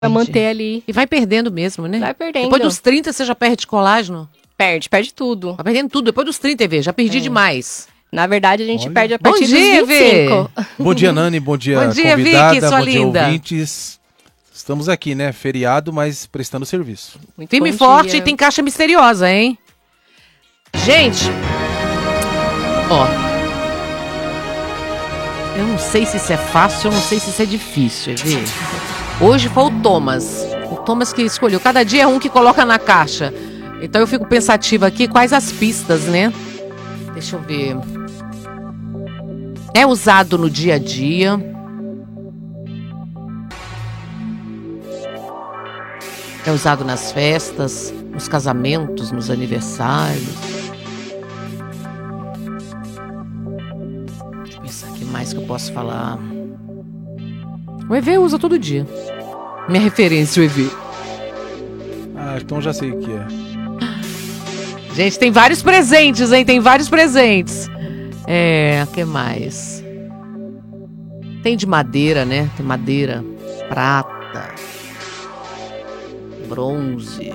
Pra manter ali. E vai perdendo mesmo, né? Vai perdendo. Depois dos 30 você já perde colágeno? Perde tudo. Vai perdendo tudo. Depois dos 30, Evê, já perdi demais. Na verdade, a gente perde a Bom partir dia, dos 25. Bom dia, Nani. Bom dia, Bom dia, convidada. Vicky, sua bom dia, linda. ouvintes. Estamos aqui, né? Feriado, mas prestando serviço. Muito Firme e bom forte dia. e tem caixa misteriosa, hein? Gente, ó. Eu não sei se isso é fácil, eu não sei se isso é difícil, Evê. Hoje foi o Thomas. O Thomas que escolheu. Cada dia é um que coloca na caixa. Então eu fico pensativa aqui, quais as pistas, né? Deixa eu ver. É usado no dia a dia. É usado nas festas, nos casamentos, nos aniversários. Deixa eu pensar o que mais que eu posso falar. O EV usa todo dia. Minha referência, o EV. Ah, então já sei o que é. Gente, tem vários presentes, hein? Tem vários presentes. O que mais? Tem de madeira, né? Tem madeira, prata, bronze.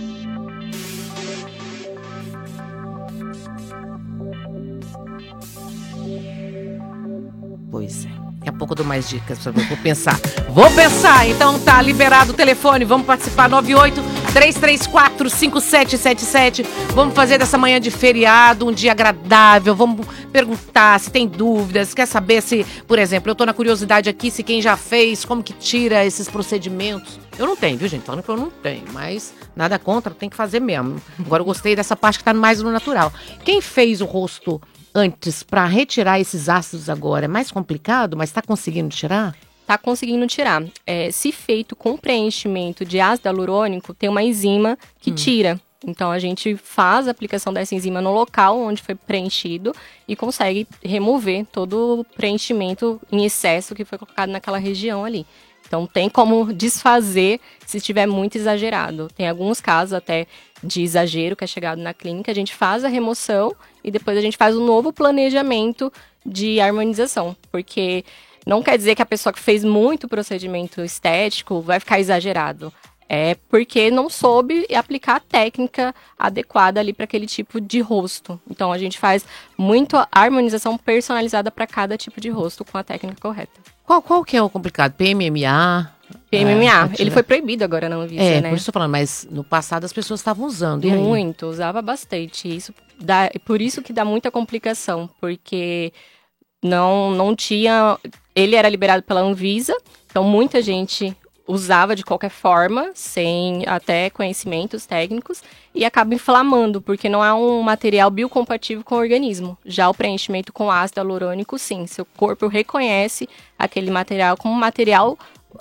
Pois é. Daqui a pouco eu dou mais dicas pra vou pensar. Vou pensar. Então tá liberado o telefone. Vamos participar. 98-334-5777. Vamos fazer dessa manhã de feriado um dia agradável. Vamos perguntar se tem dúvidas. Quer saber se, por exemplo, eu tô na curiosidade aqui se quem já fez, como que tira esses procedimentos. Eu não tenho, viu, gente? Falando que eu não tenho, mas nada contra, tem que fazer mesmo. Agora eu gostei dessa parte que tá mais no natural. Quem fez o rosto antes para retirar esses ácidos agora é mais complicado, mas tá conseguindo tirar? Tá conseguindo tirar. Se feito com preenchimento de ácido hialurônico, tem uma enzima que tira. Então, a gente faz a aplicação dessa enzima no local onde foi preenchido e consegue remover todo o preenchimento em excesso que foi colocado naquela região ali. Então, tem como desfazer se estiver muito exagerado. Tem alguns casos até de exagero que é chegado na clínica. A gente faz a remoção e depois a gente faz um novo planejamento de harmonização. Porque não quer dizer que a pessoa que fez muito procedimento estético vai ficar exagerado. É porque não soube aplicar a técnica adequada ali para aquele tipo de rosto. Então, a gente faz muito a harmonização personalizada para cada tipo de rosto com a técnica correta. Qual que é o complicado? PMMA? PMMA, ele foi proibido agora na Anvisa, né? Por isso eu tô falando, mas no passado as pessoas estavam usando, e aí? Muito, usava bastante. Por isso que dá muita complicação, porque não tinha... Ele era liberado pela Anvisa, então muita gente usava de qualquer forma, sem até conhecimentos técnicos, e acaba inflamando, porque não é um material biocompatível com o organismo. Já o preenchimento com ácido hialurônico, sim, seu corpo reconhece aquele material como material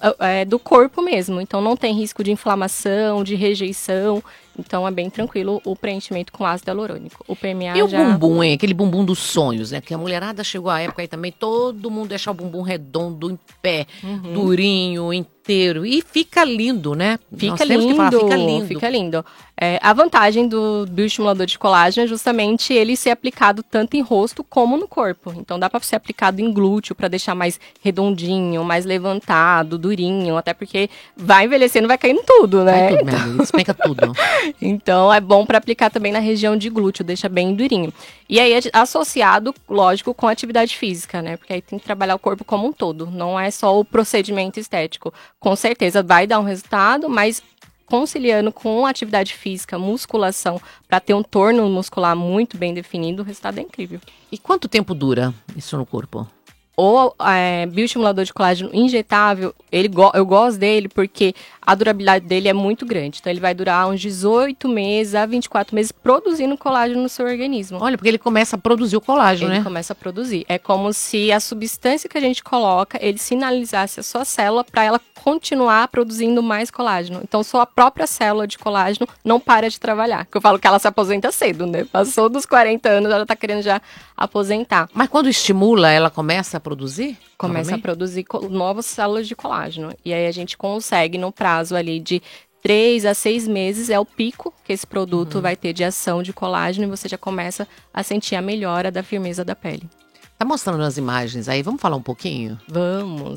do corpo mesmo, então não tem risco de inflamação, de rejeição, então é bem tranquilo o preenchimento com ácido hialurônico. O PMA e o bumbum, hein? Aquele bumbum dos sonhos, né? Porque a mulherada chegou à época aí também, todo mundo deixa o bumbum redondo, em pé, durinho, inteiro, e fica lindo, né? Fica lindo. Fica lindo. A vantagem do bioestimulador de colágeno é justamente ele ser aplicado tanto em rosto como no corpo. Então dá para ser aplicado em glúteo para deixar mais redondinho, mais levantado, durinho, até porque vai envelhecendo, vai caindo tudo, né? Vai tudo, despenca tudo. Então é bom para aplicar também na região de glúteo, deixa bem durinho. E aí associado, lógico, com atividade física, né? Porque aí tem que trabalhar o corpo como um todo, não é só o procedimento estético. Com certeza vai dar um resultado, mas conciliando com atividade física, musculação, para ter um torno muscular muito bem definido, o resultado é incrível. E quanto tempo dura isso no corpo? O bioestimulador de colágeno injetável, eu gosto dele porque a durabilidade dele é muito grande. Então, ele vai durar uns 18 meses a 24 meses produzindo colágeno no seu organismo. Olha, porque ele começa a produzir o colágeno, né? Ele começa a produzir. É como se a substância que a gente coloca, ele sinalizasse a sua célula para ela continuar produzindo mais colágeno. Então, sua própria célula de colágeno não para de trabalhar. Porque eu falo que ela se aposenta cedo, né? Passou dos 40 anos, ela tá querendo já aposentar. Mas quando estimula, ela começa a produzir? Começa a produzir novas células de colágeno. E aí a gente consegue, no prazo ali de 3 a 6 meses, é o pico que esse produto vai ter de ação de colágeno e você já começa a sentir a melhora da firmeza da pele. Tá mostrando as imagens aí, vamos falar um pouquinho? Vamos.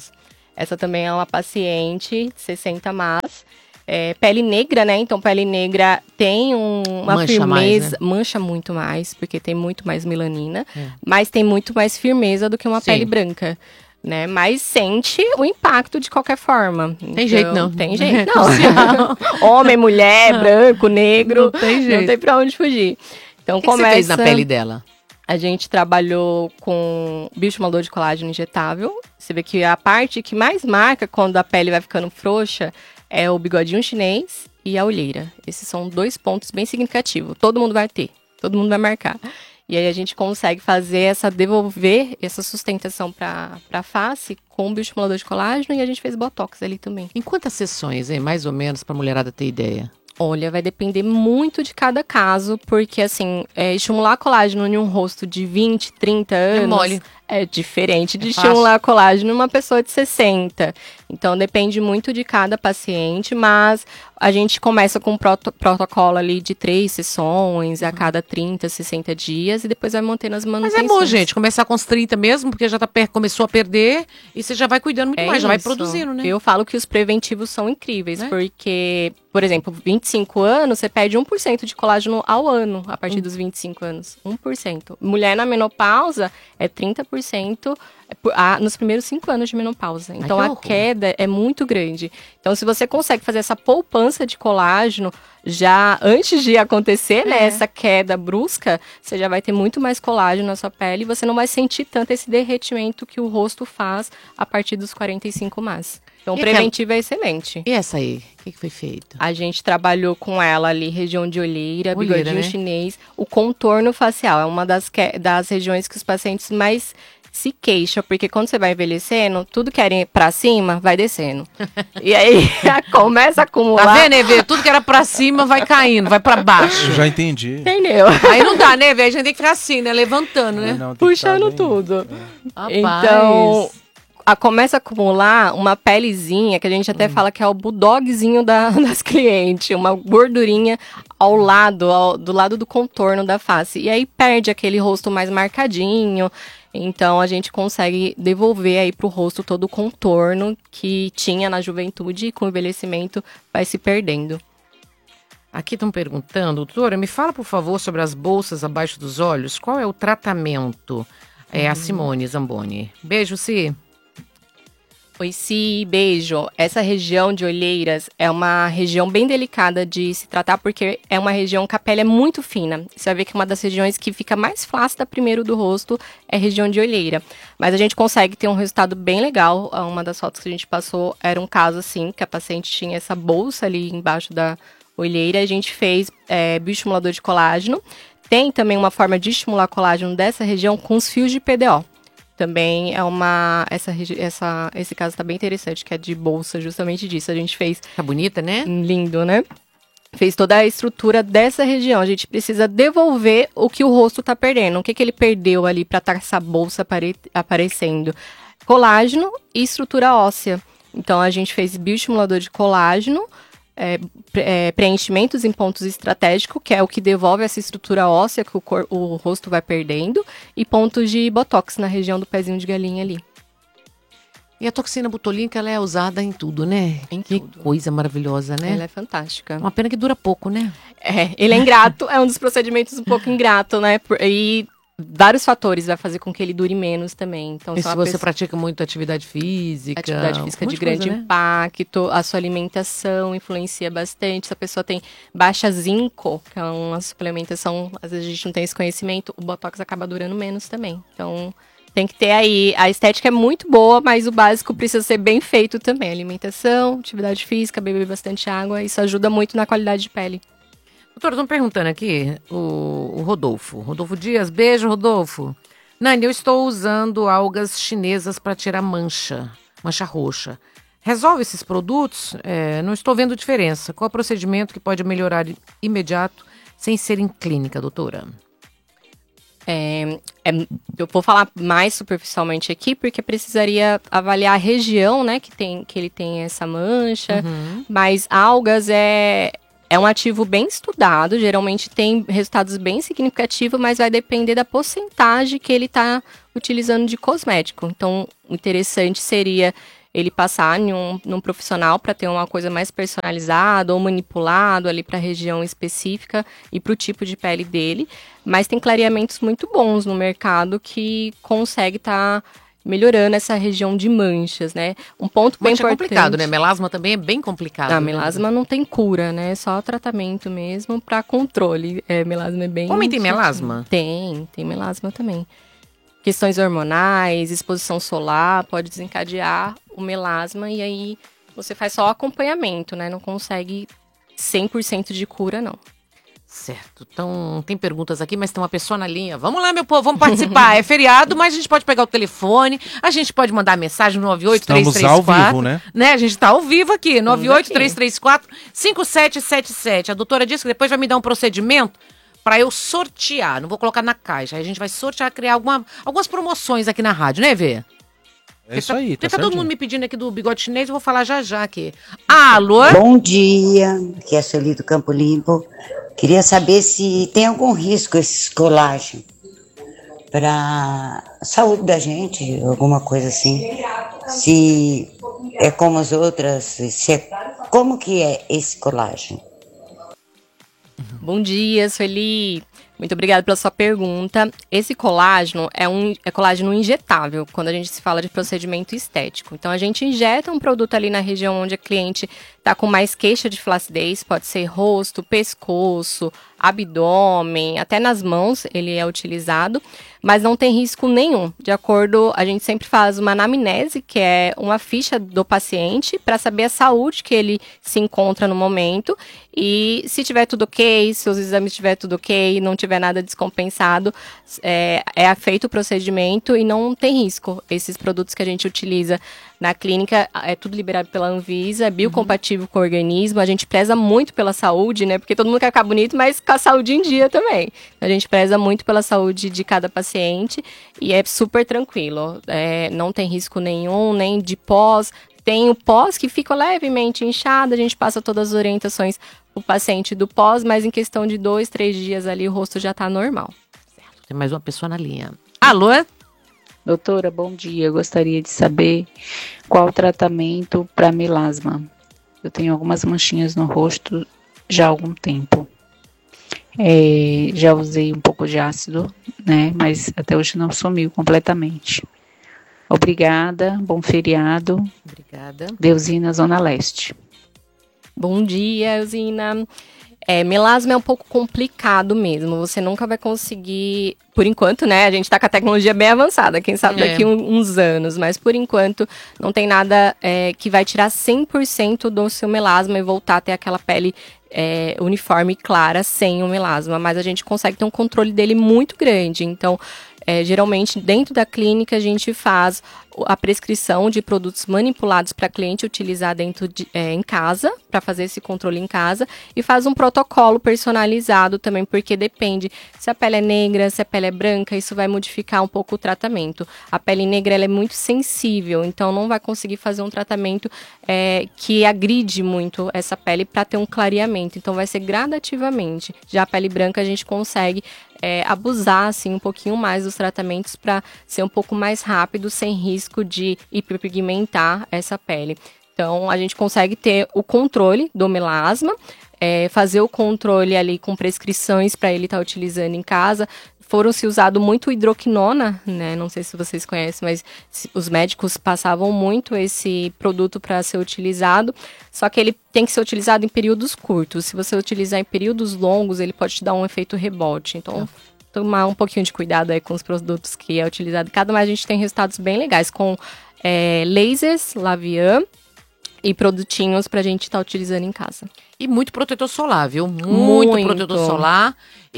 Essa também é uma paciente, 60 mais. Pele negra, né? Então, pele negra tem uma Mancha firmeza. mais, né? Mancha muito mais, porque tem muito mais melanina. Mas tem muito mais firmeza do que uma Sim. pele branca. Né? Mas sente o impacto de qualquer forma. Tem jeito, não. Tem jeito, não. Homem, mulher, branco, negro. Não tem jeito. Não tem pra onde fugir. Então, O que você fez na pele dela? A gente trabalhou com bioestimulador de colágeno injetável. Você vê que a parte que mais marca quando a pele vai ficando frouxa é o bigodinho chinês e a olheira. Esses são 2 pontos bem significativos. Todo mundo vai ter, todo mundo vai marcar. E aí a gente consegue devolver essa sustentação para a face com o bioestimulador de colágeno e a gente fez botox ali também. Em quantas sessões, hein? Mais ou menos, pra mulherada ter ideia? Olha, vai depender muito de cada caso, porque assim, estimular colágeno em um rosto de 20, 30 anos mole. é diferente de fácil. estimular colágeno em uma pessoa de 60. Então depende muito de cada paciente, mas a gente começa com um protocolo ali de 3 sessões a cada 30, 60 dias e depois vai mantendo as Mas manutenções. é bom, gente, começar com os 30 mesmo, porque já começou a perder e você já vai cuidando muito mais, já vai isso. produzindo, né? Eu falo que os preventivos são incríveis, porque, por exemplo, 25 anos, você perde 1% de colágeno ao ano, a partir dos 25 anos. 1%. Mulher na menopausa é 30% nos primeiros 5 anos de menopausa. Então, que a horror. queda é muito grande. Então, se você consegue fazer essa poupança de colágeno já antes de acontecer, né, essa queda brusca, você já vai ter muito mais colágeno na sua pele e você não vai sentir tanto esse derretimento que o rosto faz a partir dos 45 mais. Então, o E preventivo é excelente. E essa aí? O que foi feito? A gente trabalhou com ela ali, região de olheira, bigodinho né? chinês, o contorno facial. É uma das regiões que os pacientes mais se queixam, porque quando você vai envelhecendo, tudo que era ir pra cima, vai descendo. E aí, começa a acumular. Tá vendo, Evê? Tudo que era pra cima vai caindo, vai pra baixo. Eu já entendi. Entendeu? Aí não dá, né, Evê? A gente tem que ficar assim, né? Levantando, né? Não, tem que Puxando tá bem- tudo. Rapaz. Então, começa a acumular uma pelezinha, que a gente até fala que é o bulldogzinho das clientes, uma gordurinha ao lado, do lado do contorno da face. E aí perde aquele rosto mais marcadinho. Então a gente consegue devolver aí pro rosto todo o contorno que tinha na juventude e com o envelhecimento vai se perdendo. Aqui estão perguntando, doutora, me fala, por favor, sobre as bolsas abaixo dos olhos. Qual é o tratamento? É a Simone Zamboni. Beijo, Si. Oi, Si, beijo. Essa região de olheiras é uma região bem delicada de se tratar, porque é uma região que a pele é muito fina. Você vai ver que uma das regiões que fica mais flácida primeiro do rosto é a região de olheira. Mas a gente consegue ter um resultado bem legal. Uma das fotos que a gente passou era um caso assim, que a paciente tinha essa bolsa ali embaixo da olheira. A gente fez bioestimulador de colágeno. Tem também uma forma de estimular colágeno dessa região com os fios de PDO. Também é esse caso tá bem interessante, que é de bolsa, justamente disso. A gente fez Tá bonita, né? lindo, né? Fez toda a estrutura dessa região. A gente precisa devolver o que o rosto tá perdendo. O que ele perdeu ali para estar essa bolsa aparecendo? Colágeno e estrutura óssea. Então, a gente fez bioestimulador de colágeno, preenchimentos em pontos estratégicos, que é o que devolve essa estrutura óssea que o rosto vai perdendo, e pontos de botox na região do pezinho de galinha ali. E a toxina botulínica, ela é usada em tudo, né? Em que tudo. coisa maravilhosa, né? Ela é fantástica. Uma pena que dura pouco, né? Ele é ingrato, é um dos procedimentos um pouco ingrato, né? E vários fatores vai fazer com que ele dure menos também. Então, E se você pratica muito atividade física de um monte grande coisa, né? impacto, a sua alimentação influencia bastante. Se a pessoa tem baixa zinco, que é uma suplementação, às vezes a gente não tem esse conhecimento, o botox acaba durando menos também. Então, tem que ter aí, a estética é muito boa, mas o básico precisa ser bem feito também. Alimentação, atividade física, beber bastante água, isso ajuda muito na qualidade de pele. Doutora, estão perguntando aqui, o Rodolfo. Rodolfo Dias, beijo, Rodolfo. Nani, eu estou usando algas chinesas para tirar mancha roxa. Resolve esses produtos? Não estou vendo diferença. Qual é o procedimento que pode melhorar imediato sem ser em clínica, doutora? Eu vou falar mais superficialmente aqui, porque precisaria avaliar a região, né, que ele tem essa mancha. Mas algas é um ativo bem estudado, geralmente tem resultados bem significativos, mas vai depender da porcentagem que ele está utilizando de cosmético. Então, o interessante seria ele passar num profissional para ter uma coisa mais personalizada ou manipulado ali para a região específica e para o tipo de pele dele. Mas tem clareamentos muito bons no mercado que consegue estar melhorando essa região de manchas, né? Um ponto bem importante. É complicado, né? Melasma também é bem complicado. A melasma não tem cura, né? Só tratamento mesmo para controle. Melasma é bem... Homem tem melasma? Tem melasma também. Questões hormonais, exposição solar, pode desencadear o melasma e aí você faz só o acompanhamento, né? Não consegue 100% de cura, não. Certo. Então, tem perguntas aqui, mas tem uma pessoa na linha. Vamos lá, meu povo, vamos participar. É feriado, mas a gente pode pegar o telefone, a gente pode mandar mensagem no 98334. Estamos ao vivo, né? A gente tá ao vivo aqui, 98334-5777. A doutora disse que depois vai me dar um procedimento para eu sortear. Não vou colocar na caixa. Aí a gente vai sortear, criar algumas promoções aqui na rádio, né, Vê? É isso aí, tá todo mundo me pedindo aqui do bigode chinês, eu vou falar já aqui. Alô? Bom dia, aqui é a Sueli do Campo Limpo. Queria saber se tem algum risco esse colágeno para a saúde da gente, alguma coisa assim. Se é como as outras, como que é esse colágeno? Bom dia, Sueli. Muito obrigada pela sua pergunta. Esse colágeno é colágeno injetável, quando a gente se fala de procedimento estético. Então, a gente injeta um produto ali na região onde a cliente está com mais queixa de flacidez, pode ser rosto, pescoço, abdômen, até nas mãos ele é utilizado, mas não tem risco nenhum. De acordo, a gente sempre faz uma anamnese, que é uma ficha do paciente, para saber a saúde que ele se encontra no momento. E se tiver tudo ok, se os exames tiver tudo ok, não tiver nada descompensado, é feito o procedimento e não tem risco. Esses produtos que a gente utiliza na clínica, é tudo liberado pela Anvisa, é biocompatível com o organismo, a gente preza muito pela saúde, né? Porque todo mundo quer ficar bonito, mas com a saúde em dia também. A gente preza muito pela saúde de cada paciente e é super tranquilo. Não tem risco nenhum, nem de pós. Tem o pós que fica levemente inchado, a gente passa todas as orientações pro paciente do pós, mas em questão de 2, 3 dias ali o rosto já tá normal. Certo. Tem mais uma pessoa na linha. Alô? Doutora, bom dia. Eu gostaria de saber qual o tratamento para melasma. Eu tenho algumas manchinhas no rosto já há algum tempo. Já usei um pouco de ácido, né? Mas até hoje não sumiu completamente. Obrigada, bom feriado. Obrigada. Deusina, Zona Leste. Bom dia, Eusina. Melasma é um pouco complicado mesmo, você nunca vai conseguir, por enquanto, né, a gente tá com a tecnologia bem avançada, quem sabe daqui uns anos, mas por enquanto não tem nada que vai tirar 100% do seu melasma e voltar a ter aquela pele uniforme e clara sem o melasma, mas a gente consegue ter um controle dele muito grande, então... geralmente, dentro da clínica, a gente faz a prescrição de produtos manipulados para cliente utilizar em casa, para fazer esse controle em casa, e faz um protocolo personalizado também, porque depende se a pele é negra, se a pele é branca, isso vai modificar um pouco o tratamento. A pele negra ela é muito sensível, então não vai conseguir fazer um tratamento que agride muito essa pele para ter um clareamento, então vai ser gradativamente. Já a pele branca a gente consegue abusar assim, um pouquinho mais dos tratamentos para ser um pouco mais rápido, sem risco de hiperpigmentar essa pele. Então, a gente consegue ter o controle do melasma, fazer o controle ali com prescrições para ele estar utilizando em casa. Foram-se usado muito hidroquinona, né? Não sei se vocês conhecem, mas os médicos passavam muito esse produto para ser utilizado. Só que ele tem que ser utilizado em períodos curtos. Se você utilizar em períodos longos, ele pode te dar um efeito rebote. Então, tomar um pouquinho de cuidado aí com os produtos que é utilizado. Cada mais a gente tem resultados bem legais com lasers, Lavian e produtinhos pra gente estar utilizando em casa. E muito protetor solar, viu? Muito protetor solar.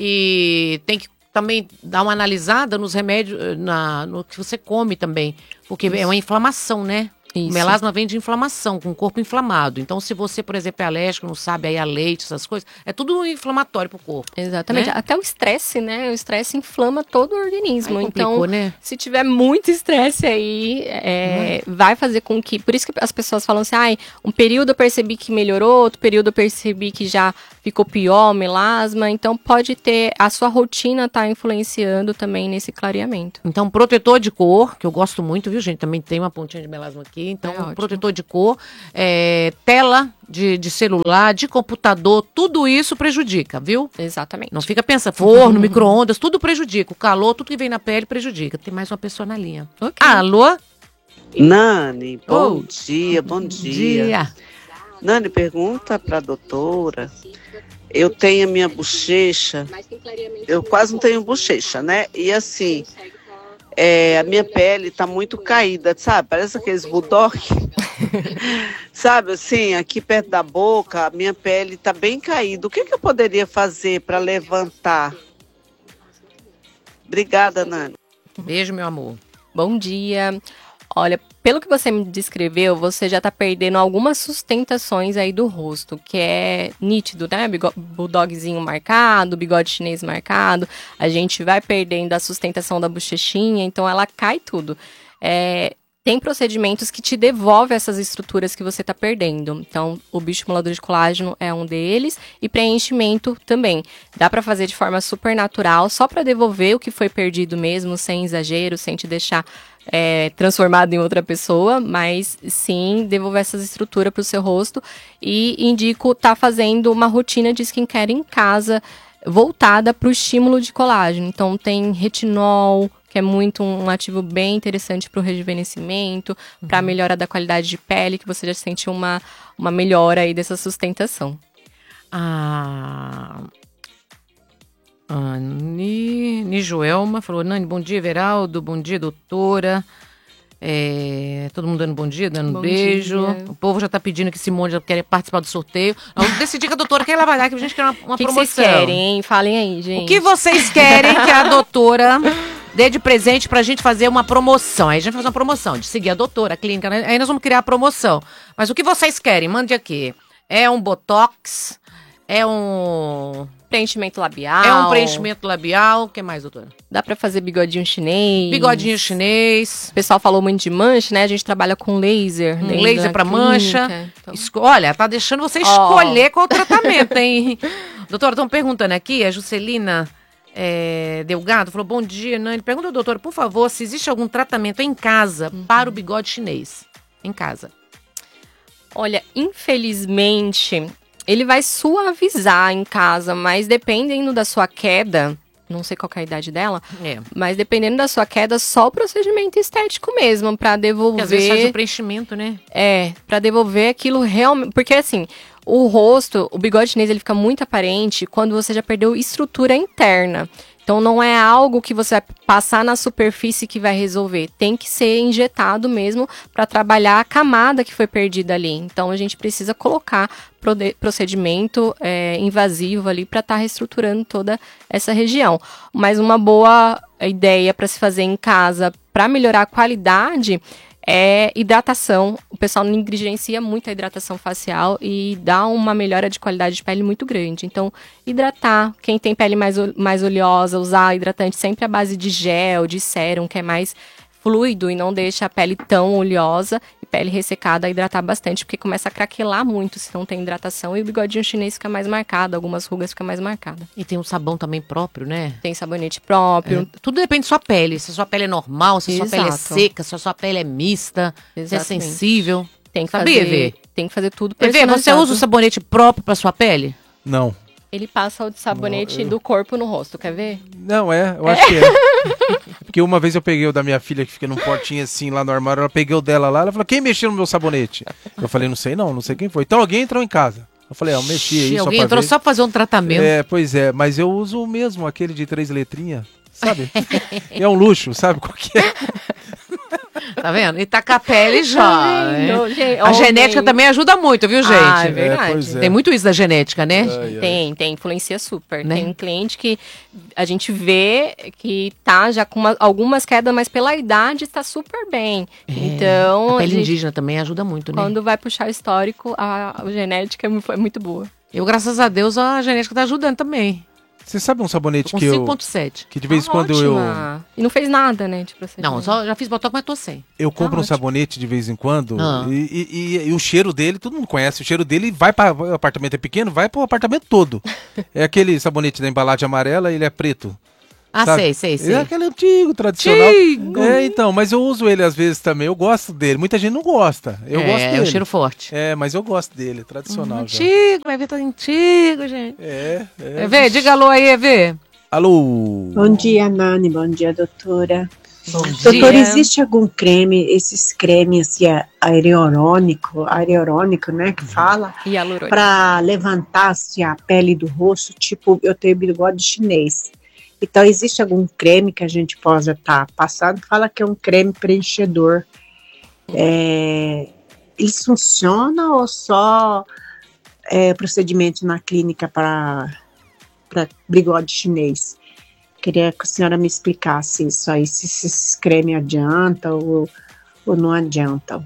E tem que também dar uma analisada nos remédios, no que você come também. Porque é uma inflamação, né? Isso. O melasma vem de inflamação, com o corpo inflamado. Então, se você, por exemplo, é alérgico, não sabe aí a leite, essas coisas, é tudo inflamatório pro corpo. Exatamente. Né? Até o estresse, né? O estresse inflama todo o organismo. Aí complicou, então, né? se tiver muito estresse aí, vai fazer com que... Por isso que as pessoas falam assim, um período eu percebi que melhorou, outro período eu percebi que já ficou pior, melasma. Então, pode ter... A sua rotina tá influenciando também nesse clareamento. Então, protetor de cor, que eu gosto muito, viu, gente? Também tem uma pontinha de melasma aqui. aqui. Então, ótimo. protetor de cor, tela de celular, de computador, tudo isso prejudica, viu? Exatamente. Não fica pensando, forno, micro-ondas, tudo prejudica. O calor, tudo que vem na pele prejudica. Tem mais uma pessoa na linha. Ok. Alô? Nani, bom Oh. dia, bom dia. Nani, pergunta para a doutora. Eu tenho a minha bochecha, eu quase não tenho bochecha, né? E assim, a minha pele tá muito caída, sabe? Parece aqueles bulldog. Sabe, assim, aqui perto da boca, a minha pele tá bem caída. O que eu poderia fazer para levantar? Obrigada, Nani. Beijo, meu amor. Bom dia. Olha, pelo que você me descreveu, você já tá perdendo algumas sustentações aí do rosto, que é nítido, né? Bulldogzinho marcado, bigode chinês marcado. A gente vai perdendo a sustentação da bochechinha, então ela cai tudo. Tem procedimentos que te devolvem essas estruturas que você tá perdendo. Então, o bioestimulador de colágeno é um deles e preenchimento também. Dá pra fazer de forma super natural, só pra devolver o que foi perdido mesmo, sem exagero, sem te deixar transformado em outra pessoa, mas sim devolver essas estruturas pro seu rosto. E indico tá fazendo uma rotina de skincare em casa, voltada pro estímulo de colágeno. Então, tem retinol, que é muito um ativo bem interessante para o rejuvenescimento, para a melhora da qualidade de pele, que você já sente uma melhora aí dessa sustentação. Ni Joelma falou, Nani, bom dia, Everaldo, bom dia, doutora. Todo mundo dando bom dia, dando Bom beijo. dia. O povo já tá pedindo que Simone já quer participar do sorteio. Vamos decidir que a doutora quer ela vai dar, que a gente quer uma O que promoção. vocês querem, hein? Falem aí, gente. O que vocês querem que a doutora dê de presente pra gente fazer uma promoção? Aí a gente vai fazer uma promoção de seguir a doutora, a clínica, né? Aí nós vamos criar a promoção. Mas o que vocês querem? Mande aqui. É um botox? É um Preenchimento labial. É um preenchimento labial. O que mais, doutora? Dá pra fazer bigodinho chinês. Bigodinho chinês. O pessoal falou muito de mancha, né? A gente trabalha com laser. dentro Laser da pra clínica, mancha. então. Olha, tá deixando você escolher qual o tratamento, hein? Doutora, estão perguntando aqui, a Juscelina Delgado falou, bom dia, Nani. Pergunta ao doutor, por favor, se existe algum tratamento em casa para o bigode chinês. Em casa. Olha, infelizmente, ele vai suavizar em casa, mas dependendo da sua queda, não sei qual que é a idade dela, mas dependendo da sua queda, só o procedimento estético mesmo, pra devolver... Porque às vezes faz o preenchimento, né? Pra devolver aquilo realmente... Porque assim, o rosto, o bigode chinês, ele fica muito aparente quando você já perdeu estrutura interna. Então, não é algo que você vai passar na superfície que vai resolver. Tem que ser injetado mesmo para trabalhar a camada que foi perdida ali. Então, a gente precisa colocar procedimento invasivo ali para estar reestruturando toda essa região. Mas uma boa ideia para se fazer em casa para melhorar a qualidade é hidratação. O pessoal negligencia muito a hidratação facial e dá uma melhora de qualidade de pele muito grande. Então, hidratar. Quem tem pele mais oleosa, usar hidratante sempre à base de gel, de sérum, que é mais fluido e não deixa a pele tão oleosa. E pele ressecada, hidratar bastante, porque começa a craquelar muito se não tem hidratação. E o bigodinho chinês fica mais marcado, algumas rugas ficam mais marcadas. E tem um sabão também próprio, né? Tem sabonete próprio. Tudo depende da sua pele. Se a sua pele é normal, se a sua pele é Exato. seca, se a sua pele é mista, se é Exatamente. sensível. Tem que Sabia, fazer, Vê? tem que fazer tudo Vê, você personalizado. usa o sabonete próprio pra sua pele? Não. Ele passa o de sabonete do corpo no rosto, quer ver? Não, eu acho que é. Porque uma vez eu peguei o da minha filha, que fica num potinho assim lá no armário, ela peguei o dela lá, ela falou, quem mexeu no meu sabonete? Eu falei, não sei quem foi. Então alguém entrou em casa. Eu falei, eu mexi aí só Alguém pra entrou ver. só pra fazer um tratamento. Pois é, mas eu uso o mesmo, aquele de 3 letrinhas, sabe? É um luxo, sabe qual que é? Tá vendo? E tá com a pele já. vendo? Né? Gente, A genética também ajuda muito, viu, gente? Ah, é verdade. pois é. Tem muito isso da genética, né? Tem, influencia super. Né? Tem um cliente que a gente vê que tá já com algumas quedas, mas pela idade está super bem. Então, A pele gente, indígena também ajuda muito, né? quando vai puxar o histórico, a genética foi muito boa. Eu, graças a Deus, a genética tá ajudando também. Você sabe um sabonete Com que eu... 5,7. Que de vez em quando Ótima. E não fez nada, né, de procedimento. Não, só já fiz botox, mas tô sem. eu compro um ótimo. sabonete de vez em quando Ah. e o cheiro dele, todo mundo conhece, o cheiro dele vai para o apartamento é pequeno, vai para o apartamento todo. É aquele sabonete da embalagem amarela, ele é preto. Ah, sabe? sei. É aquele antigo, tradicional. Então, mas eu uso ele às vezes também. Eu gosto dele. Muita gente não gosta. Eu gosto dele. É o cheiro forte. Mas eu gosto dele, tradicional. Já. Antigo, vai ver, tá antigo, gente. Evê, diga alô aí, Evê. Alô. Bom dia, Nani. Bom dia, doutora. Bom dia. Doutora, existe algum creme, esses cremes assim, aerorônico, né, que fala, para levantar assim, a pele do rosto, tipo, eu tenho bigode chinês. Então, existe algum creme que a gente possa estar passando? Fala que é um creme preenchedor. Eles funcionam ou só procedimento na clínica para bigode chinês? Queria que a senhora me explicasse isso aí, se esses cremes adiantam ou não adiantam.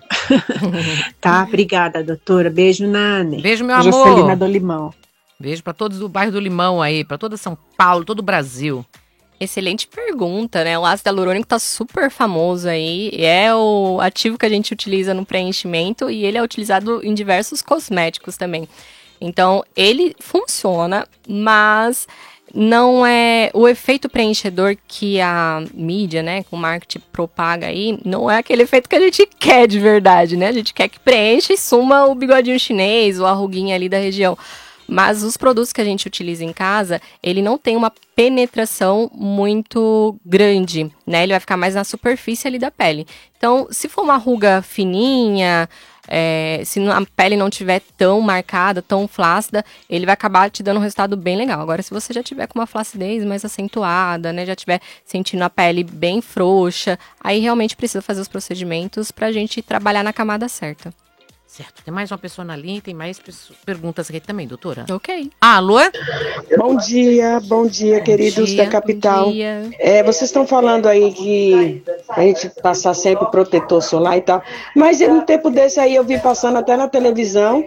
Tá? Obrigada, doutora. Beijo, Nani. Beijo, meu amor. Juscelina do Limão. Beijo pra todos do bairro do Limão aí, pra toda São Paulo, todo o Brasil. Excelente pergunta, né? O ácido hialurônico tá super famoso aí. É o ativo que a gente utiliza no preenchimento e ele é utilizado em diversos cosméticos também. Então, ele funciona, mas não é o efeito preenchedor que a mídia, né, com o marketing propaga aí, não é aquele efeito que a gente quer de verdade, né? A gente quer que preencha e suma o bigodinho chinês ou a ruguinha ali da região. Mas os produtos que a gente utiliza em casa, ele não tem uma penetração muito grande, né? Ele vai ficar mais na superfície ali da pele. Então, se for uma ruga fininha, se a pele não tiver tão marcada, tão flácida, ele vai acabar te dando um resultado bem legal. Agora, se você já tiver com uma flacidez mais acentuada, né, já tiver sentindo a pele bem frouxa, aí realmente precisa fazer os procedimentos pra gente trabalhar na camada certa. Certo. Tem mais uma pessoa na linha e tem mais perguntas aqui também, doutora. Ok. Alô? Bom dia, queridos da capital. Bom dia. Vocês estão falando aí que a gente passar sempre protetor solar e tal, mas no tempo desse aí eu vi passando até na televisão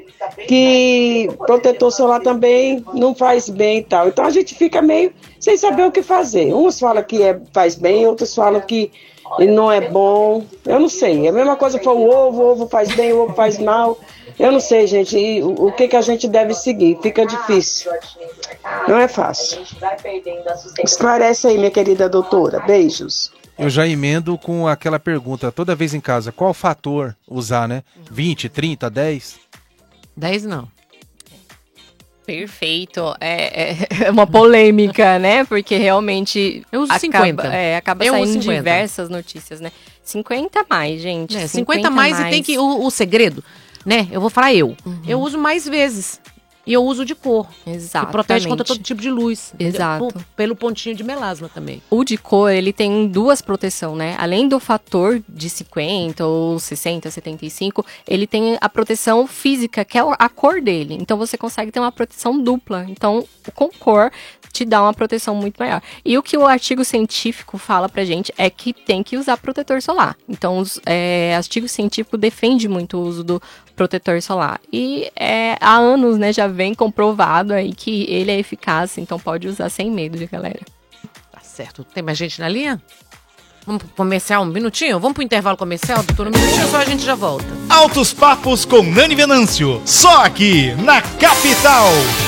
que protetor solar também não faz bem e tal. Então a gente fica meio sem saber o que fazer. Uns falam que faz bem, outros falam que não é bom, eu não sei. É a mesma coisa foi o ovo faz bem, o ovo faz mal. Eu não sei, gente, o que a gente deve seguir. Fica difícil. Não é fácil. Esclarece aí, minha querida doutora. Beijos. Eu já emendo com aquela pergunta, toda vez em casa, qual fator usar, né? 20, 30, 10? 10 não. Perfeito. É uma polêmica, né? Porque realmente eu uso 50. Acaba saindo diversas notícias, né? 50 mais, gente. 50 mais e tem que... O segredo, né? Eu vou falar eu. Eu uso mais vezes. E eu uso de cor. Exato. Que protege contra todo tipo de luz. Exato. Pelo pontinho de melasma também. O de cor, ele tem duas proteções, né? Além do fator de 50 ou 60, 75, ele tem a proteção física, que é a cor dele. Então, você consegue ter uma proteção dupla. Então, com cor, te dá uma proteção muito maior. E o que o artigo científico fala pra gente é que tem que usar protetor solar. Então, os artigos científicos defendem muito o uso do protetor solar. E há anos, né, já vem comprovado aí que ele é eficaz, então pode usar sem medo, galera. Tá certo. Tem mais gente na linha? Vamos pro comercial um minutinho? Vamos pro intervalo comercial, doutor? Um minutinho só a gente já volta. Altos Papos com Nani Venâncio. Só aqui, na Capital.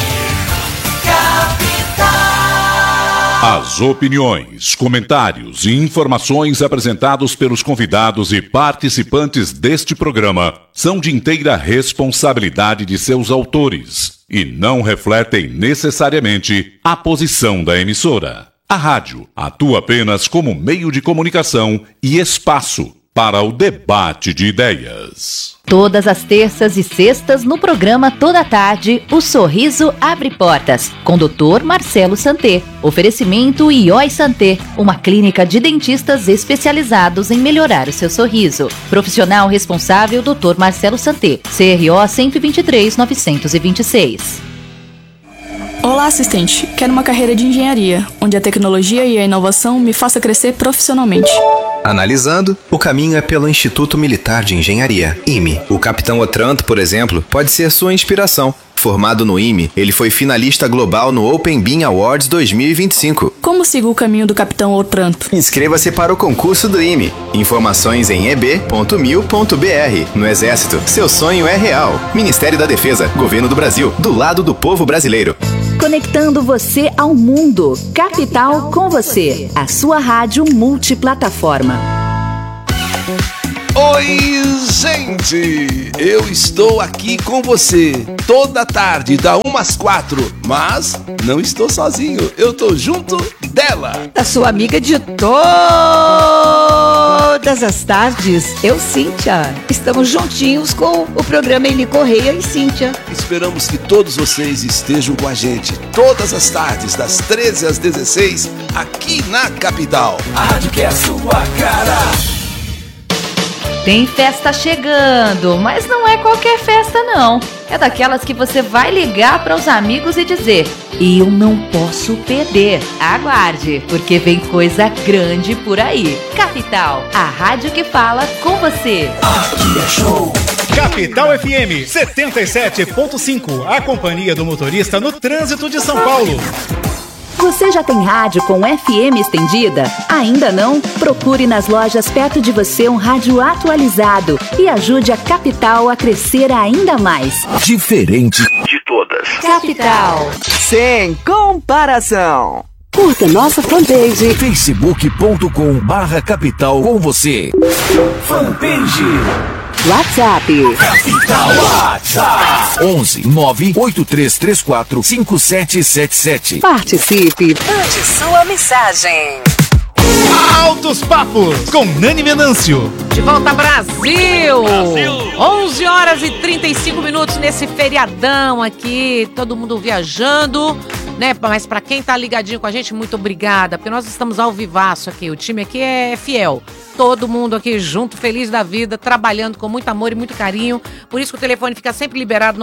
As opiniões, comentários e informações apresentados pelos convidados e participantes deste programa são de inteira responsabilidade de seus autores e não refletem necessariamente a posição da emissora. A rádio atua apenas como meio de comunicação e espaço para o debate de ideias. Todas as terças e sextas no programa Toda Tarde, o Sorriso Abre Portas, com Dr. Marcelo Santé. Oferecimento IOI Santé, uma clínica de dentistas especializados em melhorar o seu sorriso. Profissional responsável Dr. Marcelo Santé, CRO 123.926. Olá, assistente. Quero uma carreira de engenharia, onde a tecnologia e a inovação me faça crescer profissionalmente. Analisando, o caminho é pelo Instituto Militar de Engenharia, IME. O capitão Otranto, por exemplo, pode ser sua inspiração. Formado no IME, ele foi finalista global no Open Bean Awards 2025. Como sigo o caminho do capitão Otranto? Inscreva-se para o concurso do IME. Informações em eb.mil.br. No Exército, seu sonho é real. Ministério da Defesa, Governo do Brasil, do lado do povo brasileiro. conectando você ao mundo. Capital com você, a sua rádio multiplataforma. Oi, gente! Eu estou aqui com você toda tarde, da 1 às 4, mas não estou sozinho, eu estou junto dela. A sua amiga de todas as tardes, eu, Cíntia. Estamos juntinhos com o programa Eli Correia e Cíntia. Esperamos que todos vocês estejam com a gente todas as tardes, das 13 às 16, aqui na Capital. A rádio que é a sua cara. Tem festa chegando, mas não é qualquer festa não. É daquelas que você vai ligar para os amigos e dizer: eu não posso perder. Aguarde, porque vem coisa grande por aí. Capital, a rádio que fala com você. Aqui é show. Capital FM 77.5, a companhia do motorista no trânsito de São Paulo. Você já tem rádio com FM estendida? Ainda não? Procure nas lojas perto de você um rádio atualizado e ajude a Capital a crescer ainda mais. Diferente de todas. Capital. Sem comparação. Curta nossa fanpage. facebook.com/capital com você. Fanpage. WhatsApp. Capital WhatsApp. 11 98334 5777. Participe. Mande sua mensagem. Altos Papos com Nani Venâncio. De volta, Brasil! 11 horas e 35 minutos nesse feriadão aqui, todo mundo viajando, né? Mas pra quem tá ligadinho com a gente, muito obrigada, porque nós estamos ao vivaço aqui, o time aqui é fiel. Todo mundo aqui junto, feliz da vida, trabalhando com muito amor e muito carinho. Por isso que o telefone fica sempre liberado,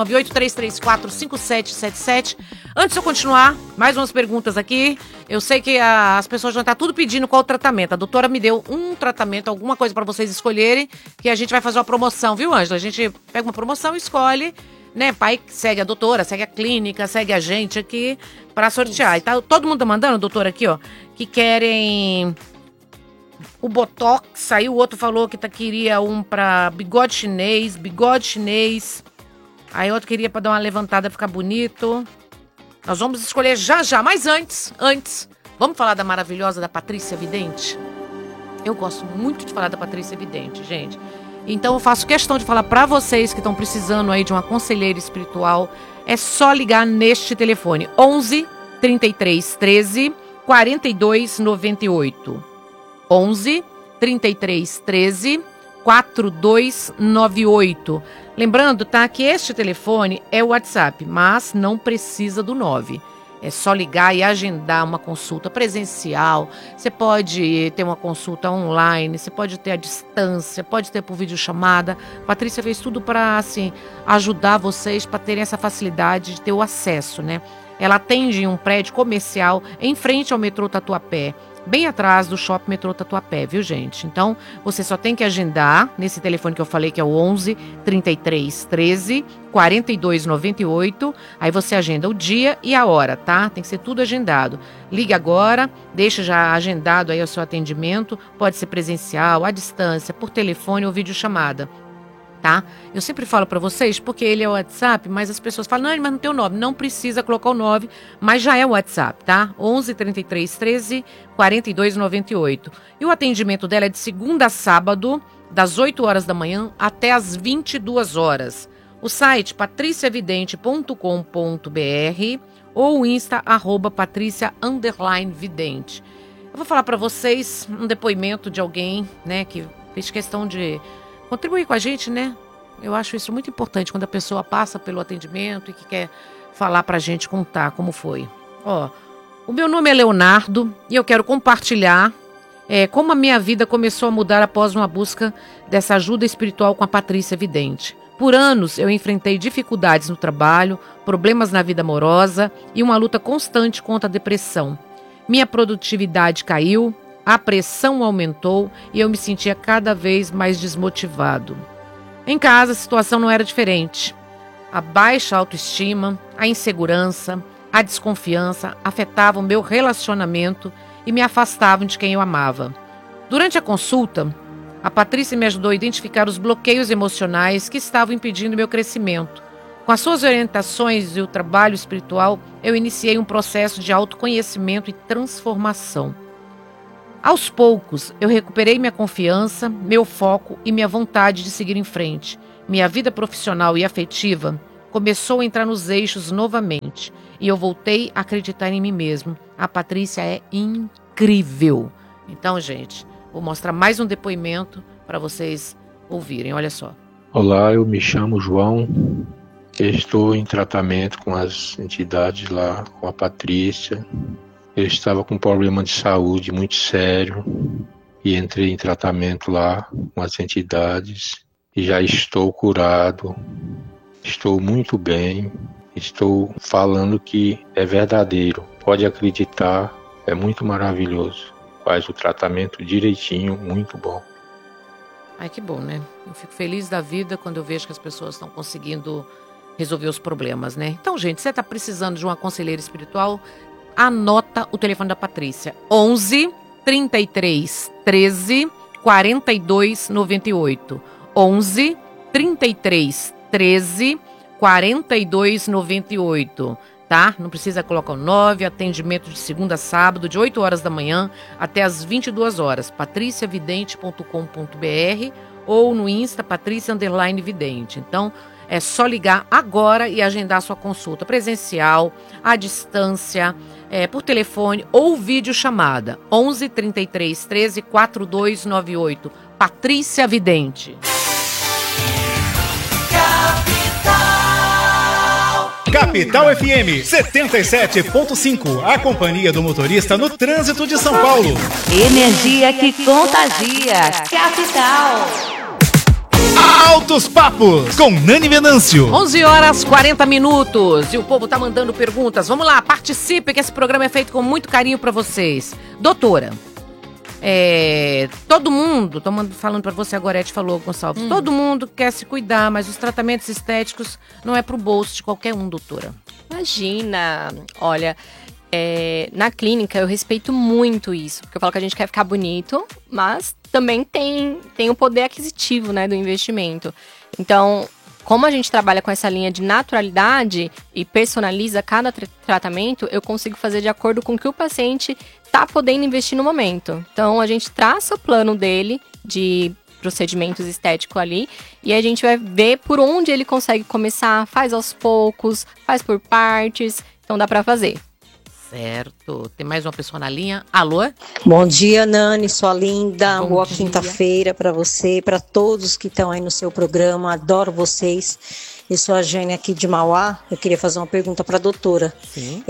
983345777. Antes de eu continuar, mais umas perguntas aqui. Eu sei que as pessoas já estão tudo pedindo qual o tratamento. A doutora me deu um tratamento, alguma coisa para vocês escolherem, que a gente vai fazer uma promoção, viu, Ângela? A gente pega uma promoção e escolhe, né? Pai segue a doutora, segue a clínica, segue a gente aqui para sortear. E tá todo mundo mandando, doutora, aqui, ó, que querem o Botox. Saiu, o outro falou que queria um pra bigode chinês. Aí outro queria pra dar uma levantada, ficar bonito. Nós vamos escolher já, mas antes, vamos falar da maravilhosa da Patrícia Vidente? Eu gosto muito de falar da Patrícia Vidente, gente. Então eu faço questão de falar pra vocês que estão precisando aí de uma conselheira espiritual. É só ligar neste telefone, 11 33 13 42 98. 11 33 13 4298. Lembrando, tá, que este telefone é o WhatsApp, mas não precisa do 9. É só ligar e agendar uma consulta presencial. Você pode ter uma consulta online, você pode ter à distância, pode ter por videochamada. Patrícia fez tudo para, assim, ajudar vocês para terem essa facilidade de ter o acesso, né? Ela atende em um prédio comercial em frente ao metrô Tatuapé, bem atrás do Shopping Metrô Tatuapé, viu, gente? Então, você só tem que agendar nesse telefone que eu falei, que é o 11 33 13 42 98. Aí você agenda o dia e a hora, tá? Tem que ser tudo agendado. Liga agora, deixa já agendado aí o seu atendimento. Pode ser presencial, à distância, por telefone ou videochamada. Tá? Eu sempre falo pra vocês, porque ele é o WhatsApp, mas as pessoas falam, não, mas não tem o 9. Não precisa colocar o 9, mas já é o WhatsApp, tá? 11 33 13 42 98. E o atendimento dela é de segunda a sábado, das 8 horas da manhã até as 22 horas. O site patriciavidente.com.br ou o Insta, @Patrícia_Vidente. Eu vou falar pra vocês um depoimento de alguém, né, que fez questão de contribuir com a gente, né? Eu acho isso muito importante quando a pessoa passa pelo atendimento e que quer falar pra gente, contar como foi. Ó, o meu nome é Leonardo e eu quero compartilhar como a minha vida começou a mudar após uma busca dessa ajuda espiritual com a Patrícia Vidente. Por anos eu enfrentei dificuldades no trabalho, problemas na vida amorosa e uma luta constante contra a depressão. Minha produtividade caiu, a pressão aumentou e eu me sentia cada vez mais desmotivado. Em casa, a situação não era diferente. A baixa autoestima, a insegurança, a desconfiança afetavam meu relacionamento e me afastavam de quem eu amava. Durante a consulta, a Patrícia me ajudou a identificar os bloqueios emocionais que estavam impedindo meu crescimento, Com as suas orientações e o trabalho espiritual, eu iniciei um processo de autoconhecimento e transformação. Aos poucos, eu recuperei minha confiança, meu foco e minha vontade de seguir em frente. Minha vida profissional e afetiva começou a entrar nos eixos novamente e eu voltei a acreditar em mim mesmo. A Patrícia é incrível. Então, gente, vou mostrar mais um depoimento para vocês ouvirem. Olha só. Olá, eu me chamo João. Estou em tratamento com as entidades lá, com a Patrícia. Eu estava com um problema de saúde muito sério e entrei em tratamento lá com as entidades e já estou curado, estou muito bem, estou falando que é verdadeiro, pode acreditar, é muito maravilhoso, faz o tratamento direitinho, muito bom. Ai, que bom, né? Eu fico feliz da vida quando eu vejo que as pessoas estão conseguindo resolver os problemas, né? Então, gente, você está precisando de uma conselheira espiritual? Anota o telefone da Patrícia, 11 33 13 42 98. 11 33 13 42 98, tá? Não precisa colocar o 9, atendimento de segunda a sábado, de 8 horas da manhã até as 22 horas, patriciavidente.com.br ou no Insta, Patrícia_Vidente. Então, é só ligar agora e agendar sua consulta presencial, à distância, por telefone ou videochamada. 11 33 13 4298. Patrícia Vidente. Capital FM 77.5. A companhia do motorista no trânsito de São Paulo. Energia que contagia. Capital. Altos Papos com Nani Venâncio. 11 horas 40 minutos e o povo tá mandando perguntas. Vamos lá, participe que esse programa é feito com muito carinho pra vocês. Doutora, todo mundo, tô falando pra você agora, Ed falou, Gonçalves, todo mundo quer se cuidar, mas os tratamentos estéticos não é pro bolso de qualquer um, doutora. Imagina, olha, na clínica eu respeito muito isso, porque eu falo que a gente quer ficar bonito, mas também tem o poder aquisitivo, né, do investimento. Então, como a gente trabalha com essa linha de naturalidade e personaliza cada tratamento, eu consigo fazer de acordo com o que o paciente está podendo investir no momento. Então, a gente traça o plano dele de procedimentos estéticos ali e a gente vai ver por onde ele consegue começar, faz aos poucos, faz por partes, então dá para fazer. Certo. Tem mais uma pessoa na linha. Alô? Bom dia, Nani, sua linda. Boa quinta-feira para você, para todos que estão aí no seu programa. Adoro vocês. Eu sou a Jane aqui de Mauá. Eu queria fazer uma pergunta para a doutora. Sim.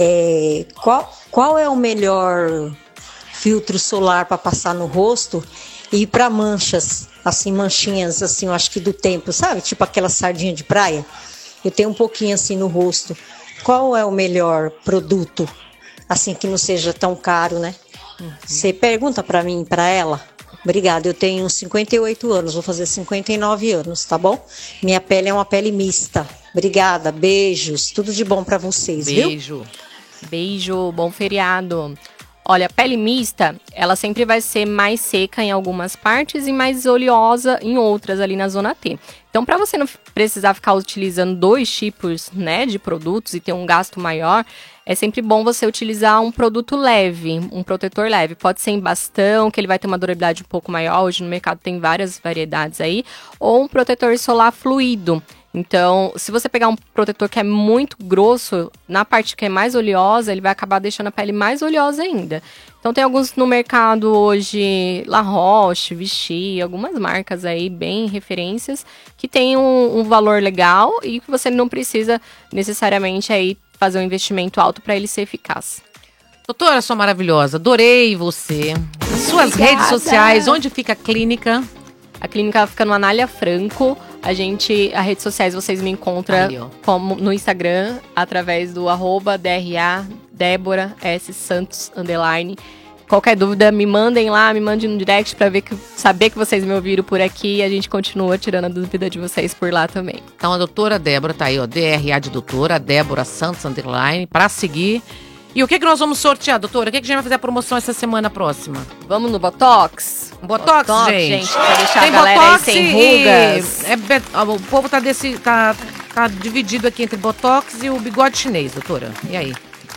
Qual é o melhor filtro solar para passar no rosto e para manchas, assim, manchinhas, assim, eu acho que do tempo, sabe? Tipo aquela sardinha de praia. Eu tenho um pouquinho assim no rosto. Qual é o melhor produto? Assim, que não seja tão caro, né? Você pergunta pra mim, pra ela? Obrigada, eu tenho 58 anos, vou fazer 59 anos, tá bom? Minha pele é uma pele mista. Obrigada, beijos, tudo de bom pra vocês, Beijo. Viu? Beijo, bom feriado. Olha, a pele mista, ela sempre vai ser mais seca em algumas partes e mais oleosa em outras ali na zona T. Então, para você não precisar ficar utilizando 2 tipos, né, de produtos e ter um gasto maior, é sempre bom você utilizar um produto leve, um protetor leve. Pode ser em bastão, que ele vai ter uma durabilidade um pouco maior. Hoje no mercado tem várias variedades aí. Ou um protetor solar fluido. Então, se você pegar um protetor que é muito grosso, na parte que é mais oleosa, ele vai acabar deixando a pele mais oleosa ainda. Então, tem alguns no mercado hoje, La Roche, Vichy, algumas marcas aí, bem referências, que tem um valor legal e que você não precisa necessariamente aí fazer um investimento alto para ele ser eficaz. Doutora, sua maravilhosa, adorei você. As suas redes sociais, onde fica a clínica? A clínica fica no Anália Franco. As redes sociais vocês me encontram como no Instagram, através do @DRA Débora S. Santos _. Qualquer dúvida, me mandem lá, me mandem no direct para saber que vocês me ouviram por aqui e a gente continua tirando a dúvida de vocês por lá também. Então a doutora Débora tá aí, ó, DRA de doutora, Débora Santos _ para seguir. E o que nós vamos sortear, doutora? O que a gente vai fazer a promoção essa semana próxima? Vamos no Botox? Botox, gente. Pra deixar tem a galera Botox aí sem rugas. O povo tá tá dividido aqui entre botox e o bigode chinês, doutora. E aí?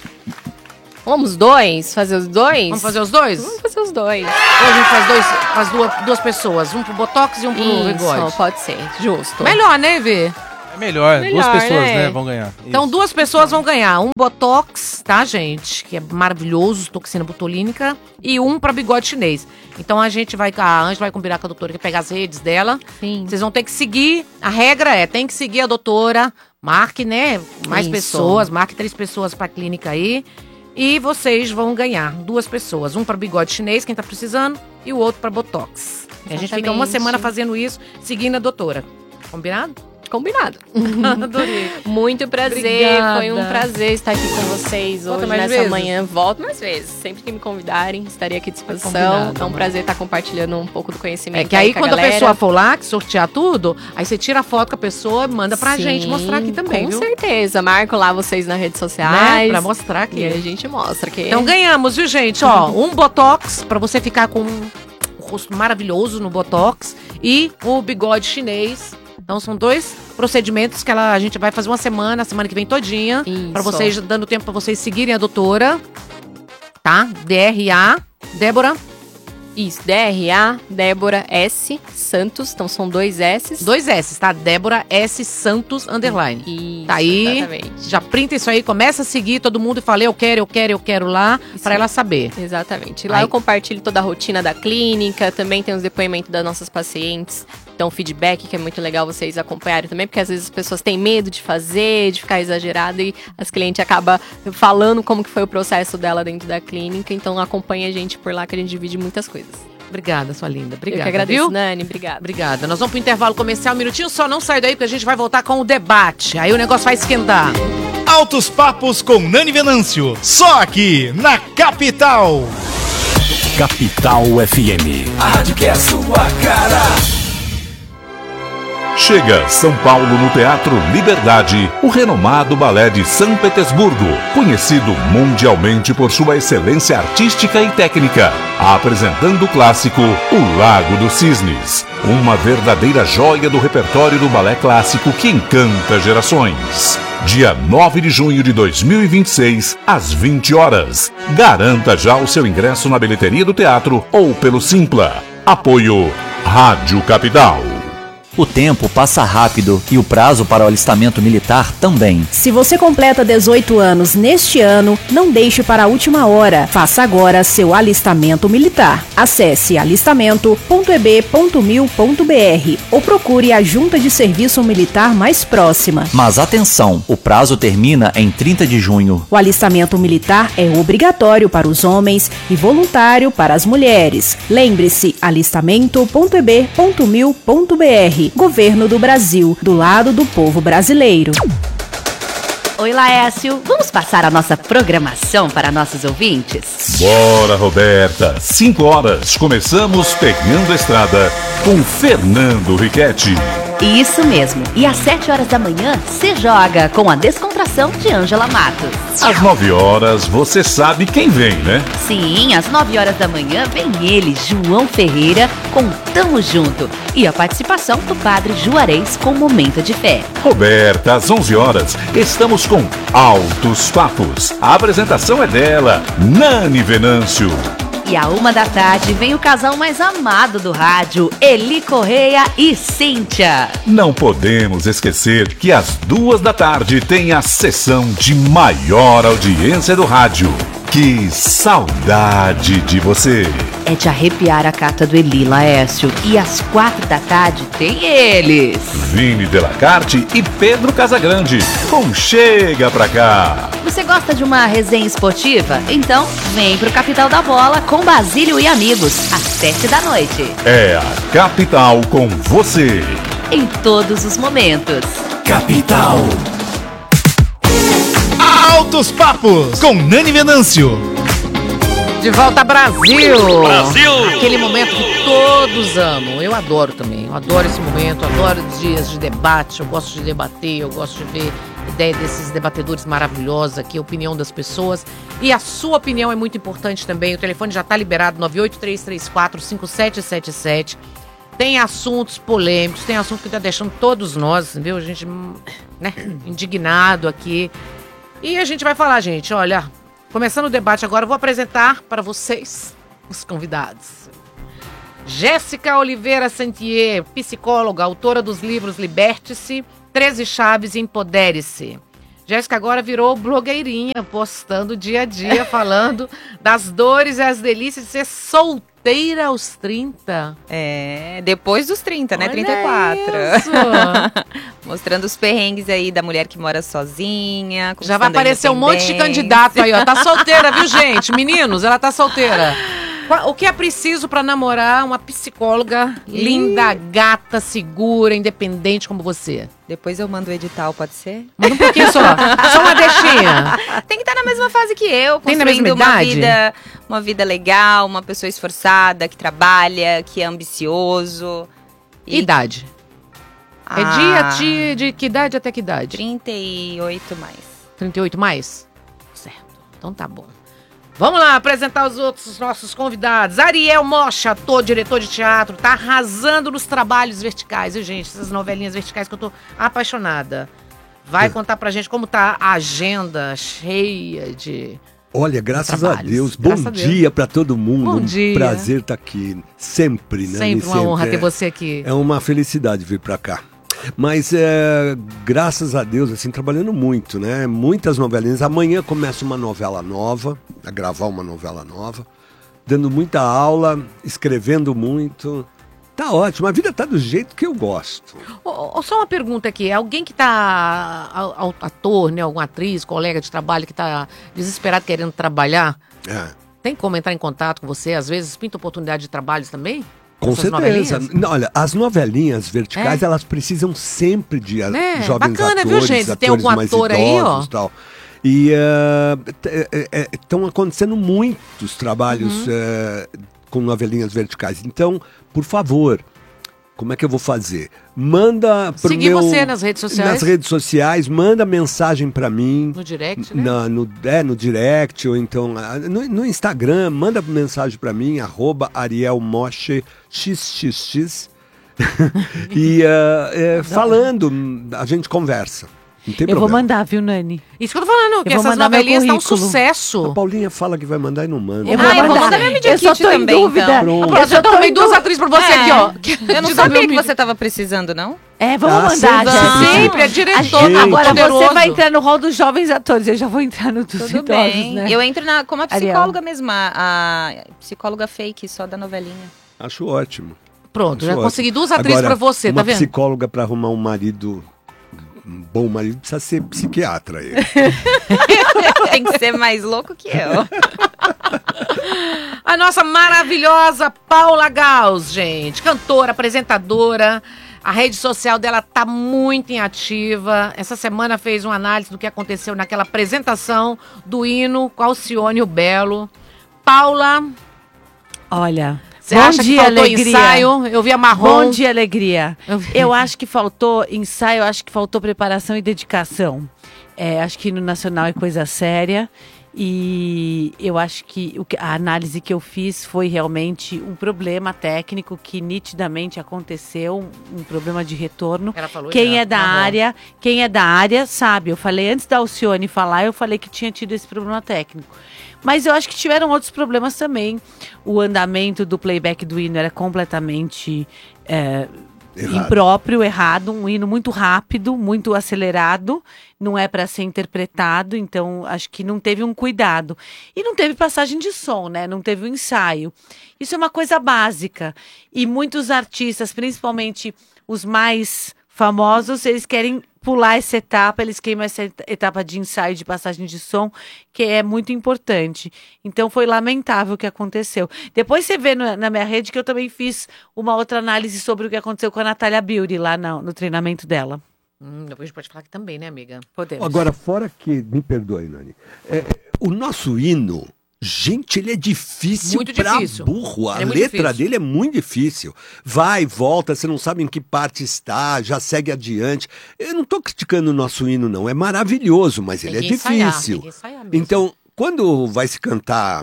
Vamos fazer os dois? Vamos fazer os dois? Vamos fazer os dois. Ou a gente faz duas pessoas, um pro botox e um pro bigode? Pode ser, justo. Melhor, né, Vê? É melhor, 2 pessoas, né, vão ganhar. Então, 2 pessoas vão ganhar. Um botox, tá, gente? Que é maravilhoso, toxina botulínica. E um pra bigode chinês. Então, a Ângela vai combinar com a doutora que pegar as redes dela. Sim. Vocês vão ter que seguir. A regra tem que seguir a doutora. Marque, né? Mais pessoas. Marque 3 pessoas pra clínica aí. E vocês vão ganhar 2 pessoas. Um pra bigode chinês, quem tá precisando. E o outro pra botox. A gente fica uma semana fazendo isso, seguindo a doutora. Combinado? Combinado. Adorei. Muito prazer. Obrigada. Foi um prazer estar aqui com vocês Volta hoje, mais nessa vezes? manhã. Volto mais vezes. Sempre que me convidarem, estarei aqui à disposição. Combinado, É um prazer estar compartilhando um pouco do conhecimento. É que aí com quando a galera. pessoa for lá, que sortear tudo, aí você tira a foto com a pessoa e manda pra Sim, gente mostrar aqui também, com viu? certeza. Marco lá vocês nas redes Né? sociais. Pra mostrar aqui. E a gente mostra que... Então ganhamos, viu, gente? Ó, um botox pra você ficar com um rosto maravilhoso no botox e o bigode chinês. Então são 2 procedimentos que a gente vai fazer uma semana que vem todinha. Isso. Pra vocês, dando tempo pra vocês seguirem a doutora. Tá? DRA, Débora. Isso, DRA, Débora S. Santos. Então são 2 S's. 2 S's, tá? Débora S. Santos, underline. Isso, tá aí, exatamente. já printa isso aí, começa a seguir todo mundo e fala, eu quero lá, pra ela saber. Exatamente. Lá Aí- eu compartilho toda a rotina da clínica, também tem os depoimentos das nossas pacientes. Então, feedback, que é muito legal vocês acompanharem também, porque às vezes as pessoas têm medo de fazer, de ficar exagerado, e as clientes acabam falando como que foi o processo dela dentro da clínica. Então, acompanha a gente por lá, que a gente divide muitas coisas. Obrigada, sua linda. Obrigada, Eu que agradeço, viu? Nani. Obrigada. Obrigada. Nós vamos pro intervalo comercial, um minutinho só, não sai daí, porque a gente vai voltar com o debate. Aí o negócio vai esquentar. Altos Papos com Nani Venâncio. Só aqui, na Capital. Capital FM. A rádio que é a sua cara. Chega São Paulo no Teatro Liberdade, o renomado balé de São Petersburgo, conhecido mundialmente por sua excelência artística e técnica, apresentando o clássico O Lago dos Cisnes, uma verdadeira joia do repertório do balé clássico que encanta gerações. Dia 9 de junho de 2026, às 20 horas. Garanta já o seu ingresso na bilheteria do teatro ou pelo Simpla. Apoio Rádio Capital. O tempo passa rápido e o prazo para o alistamento militar também. Se você completa 18 anos neste ano, não deixe para a última hora. Faça agora seu alistamento militar. Acesse alistamento.eb.mil.br ou procure a Junta de Serviço Militar mais próxima. Mas atenção, o prazo termina em 30 de junho. O alistamento militar é obrigatório para os homens e voluntário para as mulheres. Lembre-se, alistamento.eb.mil.br. Governo do Brasil, do lado do povo brasileiro. Oi, Laércio. Vamos passar a nossa programação para nossos ouvintes? Bora, Roberta. 5 horas. Começamos Pegando a Estrada com Fernando Riquetti. Isso mesmo. E às 7 horas da manhã, se joga com a descontração de Ângela Matos. Às 9 horas, você sabe quem vem, né? Sim, às 9 horas da manhã vem ele, João Ferreira, com Tamo Junto. E a participação do Padre Juarez com Momento de Fé. Roberta, às 11 horas, estamos com Altos Papos. A apresentação é dela, Nani Venâncio. E à 1 da tarde vem o casal mais amado do rádio, Eli Correia e Cíntia. Não podemos esquecer que às 2 da tarde tem a sessão de maior audiência do rádio. Que saudade de você! É de arrepiar a carta do Eli, Laércio. E às 4 da tarde tem eles. Vini Delacarte e Pedro Casagrande. Com Chega Pra Cá. Você gosta de uma resenha esportiva? Então vem pro Capital da Bola com Basílio e amigos, às 7 da noite. É a Capital com você. Em todos os momentos. Capital. Altos Papos com Nani Venâncio. De volta, Brasil! Brasil! Aquele momento que todos amam. Eu adoro também. Eu adoro esse momento, adoro os dias de debate. Eu gosto de debater, eu gosto de ver a ideia desses debatedores maravilhosos aqui, a opinião das pessoas. E a sua opinião é muito importante também. O telefone já está liberado, 983345777. Tem assuntos polêmicos, tem assunto que tá deixando todos nós, viu? A gente, né, indignado aqui. E a gente vai falar, gente, olha, começando o debate agora, eu vou apresentar para vocês os convidados. Jéssica Oliveira Santier, psicóloga, autora dos livros Liberte-se, 13 Chaves e Empodere-se. Jéssica agora virou blogueirinha, postando dia a dia, falando das dores e as delícias de ser solteira aos 30. Depois dos 30, né? Olha 34. isso. Mostrando os perrengues aí da mulher que mora sozinha. Já vai aparecer um monte de candidato aí, ó. Tá solteira, viu, gente? Meninos, ela tá solteira. O que é preciso pra namorar uma psicóloga linda, gata, segura, independente como você? Depois eu mando o edital, pode ser? Manda um pouquinho só. Só uma deixinha. Tem que estar na mesma fase que eu, Tem na mesma construindo idade? uma vida legal, uma pessoa esforçada, que trabalha, que é ambicioso. Idade. De que idade até que idade? 38 mais. 38 mais? Certo. Então tá bom. Vamos lá apresentar os outros nossos convidados. Ariel Mocha, ator, diretor de teatro, tá arrasando nos trabalhos verticais, viu, gente? Essas novelinhas verticais que eu tô apaixonada. Vai contar pra gente como tá a agenda cheia de... Olha, graças a Deus. Graças Bom a Deus. dia para todo mundo. Bom dia. Um prazer estar aqui. Sempre, né? Sempre uma honra ter você aqui. É uma felicidade vir para cá. Mas, graças a Deus, assim, trabalhando muito, né? Muitas novelinhas. Amanhã começa uma novela nova, a gravar uma novela nova. Dando muita aula, escrevendo muito. Tá ótimo, a vida tá do jeito que eu gosto. Só uma pergunta aqui, alguém que tá, ator, né, alguma atriz, colega de trabalho que tá desesperado querendo trabalhar, tem como entrar em contato com você? Às vezes pinta oportunidade de trabalhos também? Com Essas certeza. novelinhas? Não, olha, as novelinhas verticais, elas precisam sempre de jovens bacana, atores, viu, gente? Se tem algum mais ator aí, ó. idosos e tal. E estão acontecendo muitos trabalhos com novelinhas verticais. Então, por favor, como é que eu vou fazer? Manda pro Seguir você nas redes sociais? Nas redes sociais, manda mensagem para mim. No direct, né? No direct, ou então no Instagram, manda mensagem para mim, @arielmoche xxx. E falando, a gente conversa. Não tem Eu problema. vou mandar, viu, Nani? Isso que eu tô falando, que essas novelinhas estão um sucesso. A Paulinha fala que vai mandar e não manda. Eu vou mandar minha Media Eu só Kit tô em também, dúvida. então. Pronto. Eu já arrumei duas atrizes pra você aqui, ó. Eu não sabia que você tava precisando, não? Vamos mandar, gente. Sempre, é diretor. Agora poderoso. você vai entrar no rol dos jovens atores, eu já vou entrar no dos Tudo idosos, bem. né? Eu entro como a psicóloga Ariel. mesmo, a psicóloga fake, só da novelinha. Acho ótimo. Pronto, já Acho consegui ótimo. duas atrizes Agora, pra você, tá vendo? Uma psicóloga pra arrumar um marido, um bom marido, precisa ser psiquiatra. Ele. Tem que ser mais louco que eu. A nossa maravilhosa Paula Gauss, gente. Cantora, apresentadora. A rede social dela tá muito inativa. Essa semana fez uma análise do que aconteceu naquela apresentação do hino com Alcione e o Belo. Paula, Olha, você bom acha que dia, faltou alegria. ensaio? Eu vi a Marrom. Bom dia, alegria. Eu acho que faltou ensaio, eu acho que faltou preparação e dedicação. Acho que no Nacional é coisa séria. E eu acho que a análise que eu fiz foi realmente um problema técnico que nitidamente aconteceu, um problema de retorno. Ela falou Quem já, é da Marrom. área sabe. Eu falei antes da Alcione falar, eu falei que tinha tido esse problema técnico. Mas eu acho que tiveram outros problemas também. O andamento do playback do hino era completamente impróprio, errado, um hino muito rápido, muito acelerado, não é para ser interpretado, então acho que não teve um cuidado. E não teve passagem de som, né? Não teve um ensaio. Isso é uma coisa básica. E muitos artistas, principalmente os mais famosos, eles querem pular essa etapa, eles queimam essa etapa de ensaio, de passagem de som, que é muito importante. Então foi lamentável o que aconteceu. Depois você vê na minha rede que eu também fiz uma outra análise sobre o que aconteceu com a Natália Beauty lá no treinamento dela. Depois a gente pode falar aqui também, né, amiga? Podemos. Agora, fora que, me perdoe, Nani, o nosso hino, gente, ele é difícil Muito pra difícil. burro. A Ele é muito letra difícil. dele é muito difícil. Vai, volta, você não sabe em que parte está, já segue adiante. Eu não tô criticando o nosso hino, não. É maravilhoso, mas ele é que ensaiar, difícil. tem que ensaiar mesmo. Então, quando vai se cantar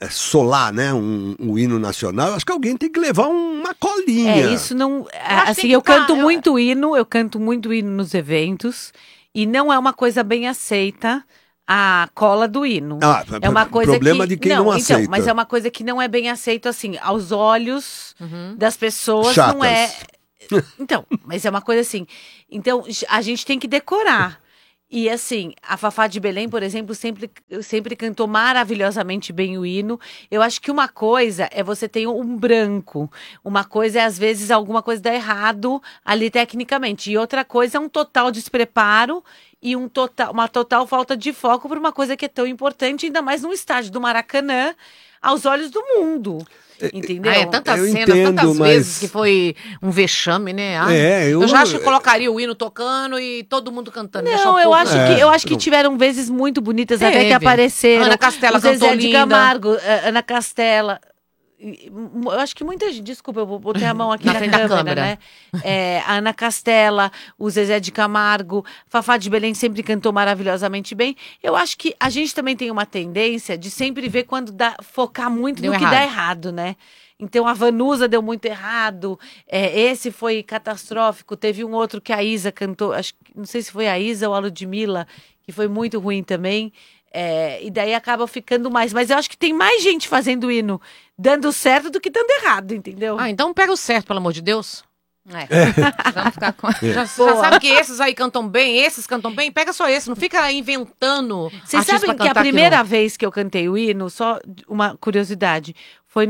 solar, né? Um hino nacional, eu acho que alguém tem que levar uma colinha. Isso não... Assim, eu canto muito hino nos eventos, e não é uma coisa bem aceita a cola do hino. É uma coisa problema de quem não aceita. Mas é uma coisa que não é bem aceito, assim, aos olhos das pessoas, chatas. não é... Então, mas é uma coisa assim. Então, a gente tem que decorar. E assim, a Fafá de Belém, por exemplo, sempre cantou maravilhosamente bem o hino. Eu acho que uma coisa é você ter um branco. Uma coisa é, às vezes, alguma coisa dá errado ali tecnicamente. E outra coisa é um total despreparo e uma total falta de foco para uma coisa que é tão importante, ainda mais num estádio do Maracanã, aos olhos do mundo. Entendeu? Tantas eu cenas, entendo, tantas mas... vezes que foi um vexame, né? Eu já acho que colocaria o hino tocando e todo mundo cantando. Não, eu acho que tiveram vezes muito bonitas, até que apareceram. Ana Castela cantou Zezé de linda. Camargo, Ana Castela. Eu acho que muita gente, desculpa, eu vou botar a mão aqui na frente da câmera, né? A Ana Castela, o Zezé de Camargo, Fafá de Belém sempre cantou maravilhosamente bem. Eu acho que a gente também tem uma tendência de sempre ver quando focar muito no que dá errado, né? Então a Vanusa deu muito errado, esse foi catastrófico. Teve um outro que a Isa cantou, não sei se foi a Isa ou a Ludmilla, que foi muito ruim também. E daí acaba ficando mais. Mas eu acho que tem mais gente fazendo hino dando certo do que dando errado, entendeu? Então pega o certo, pelo amor de Deus. Vamos ficar com... Já sabe que esses aí cantam bem, esses cantam bem, pega só esse, não fica inventando. Vocês sabem que a primeira vez que eu cantei o hino, só uma curiosidade, foi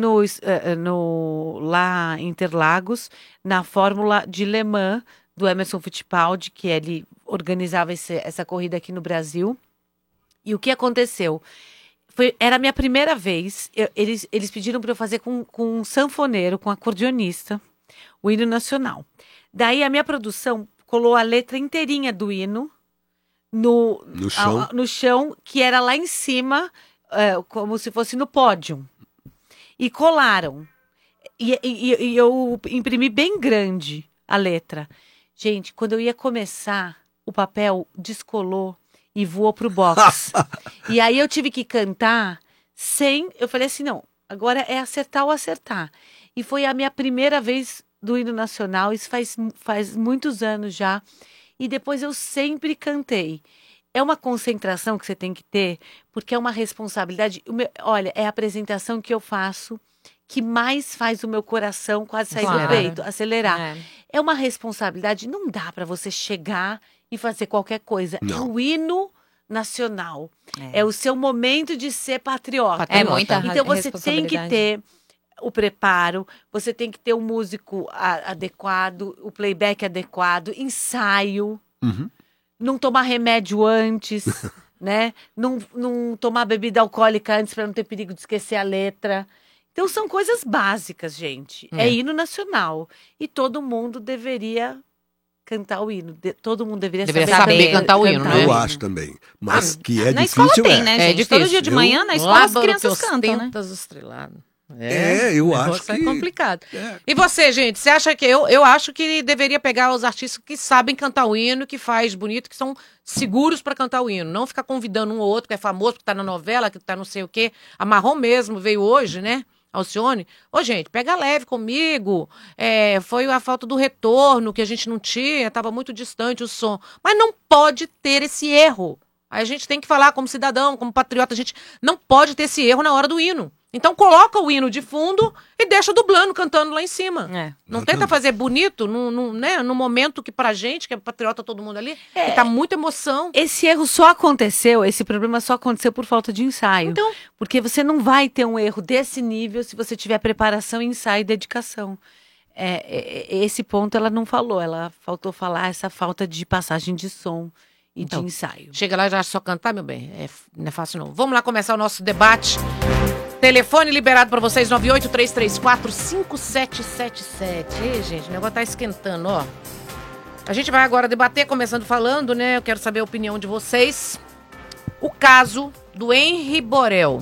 lá em Interlagos, na Fórmula de Le Mans, do Emerson Fittipaldi, que ele organizava essa corrida aqui no Brasil. E o que aconteceu? Era a minha primeira vez, eles pediram para eu fazer com um sanfoneiro, com um acordeonista, o hino nacional. Daí a minha produção colou a letra inteirinha do hino no chão, que era lá em cima, como se fosse no pódio. E colaram. E eu imprimi bem grande a letra. Gente, quando eu ia começar, o papel descolou e voou pro box. E aí eu tive que cantar eu falei assim, não, agora é acertar ou acertar. E foi a minha primeira vez do hino nacional, isso faz muitos anos já. E depois eu sempre cantei. É uma concentração que você tem que ter, porque é uma responsabilidade. Olha, é a apresentação que eu faço que mais faz o meu coração quase sair do peito, acelerar. É uma responsabilidade, não dá para você chegar e fazer qualquer coisa. Não. É o hino nacional. É o seu momento de ser patriota. É muita Então você tem que ter o preparo, você tem que ter o músico adequado, o playback adequado, ensaio, não tomar remédio antes, né? Não tomar bebida alcoólica antes para não ter perigo de esquecer a letra. Então são coisas básicas, gente. É hino nacional. E todo mundo deveria cantar o hino. Todo mundo deveria saber cantar o hino, né? Eu acho também. Mas que é na difícil. Escola tem, né, gente? É difícil. Todo dia de manhã na escola as crianças cantam, né? Estrelado. Eu acho que é complicado. E você, gente, você acha que eu acho que deveria pegar os artistas que sabem cantar o hino, que faz bonito, que são seguros para cantar o hino, não ficar convidando um ou outro que é famoso, que tá na novela, que tá não sei o quê. A Marrom mesmo veio hoje, né? Alcione. Gente, pega leve comigo. Foi a falta do retorno que a gente não tinha, tava muito distante o som. Mas não pode ter esse erro. Aí a gente tem que falar como cidadão, como patriota, a gente não pode ter esse erro na hora do hino. Então coloca o hino de fundo e deixa dublando, cantando lá em cima. Não tenta fazer bonito no momento que pra gente, que é patriota todo mundo ali, que tá muita emoção. Esse erro esse problema só aconteceu por falta de ensaio. Então, porque você não vai ter um erro desse nível se você tiver preparação, ensaio e dedicação. Esse ponto ela não falou, ela faltou falar essa falta de passagem de som e de ensaio. Chega lá e já só cantar, meu bem, não é fácil não. Vamos lá começar o nosso debate. Telefone liberado para vocês, 98334-5777. Ei, gente, o negócio tá esquentando, ó. A gente vai agora debater, começando falando, né? Eu quero saber a opinião de vocês. O caso do Henri Borel.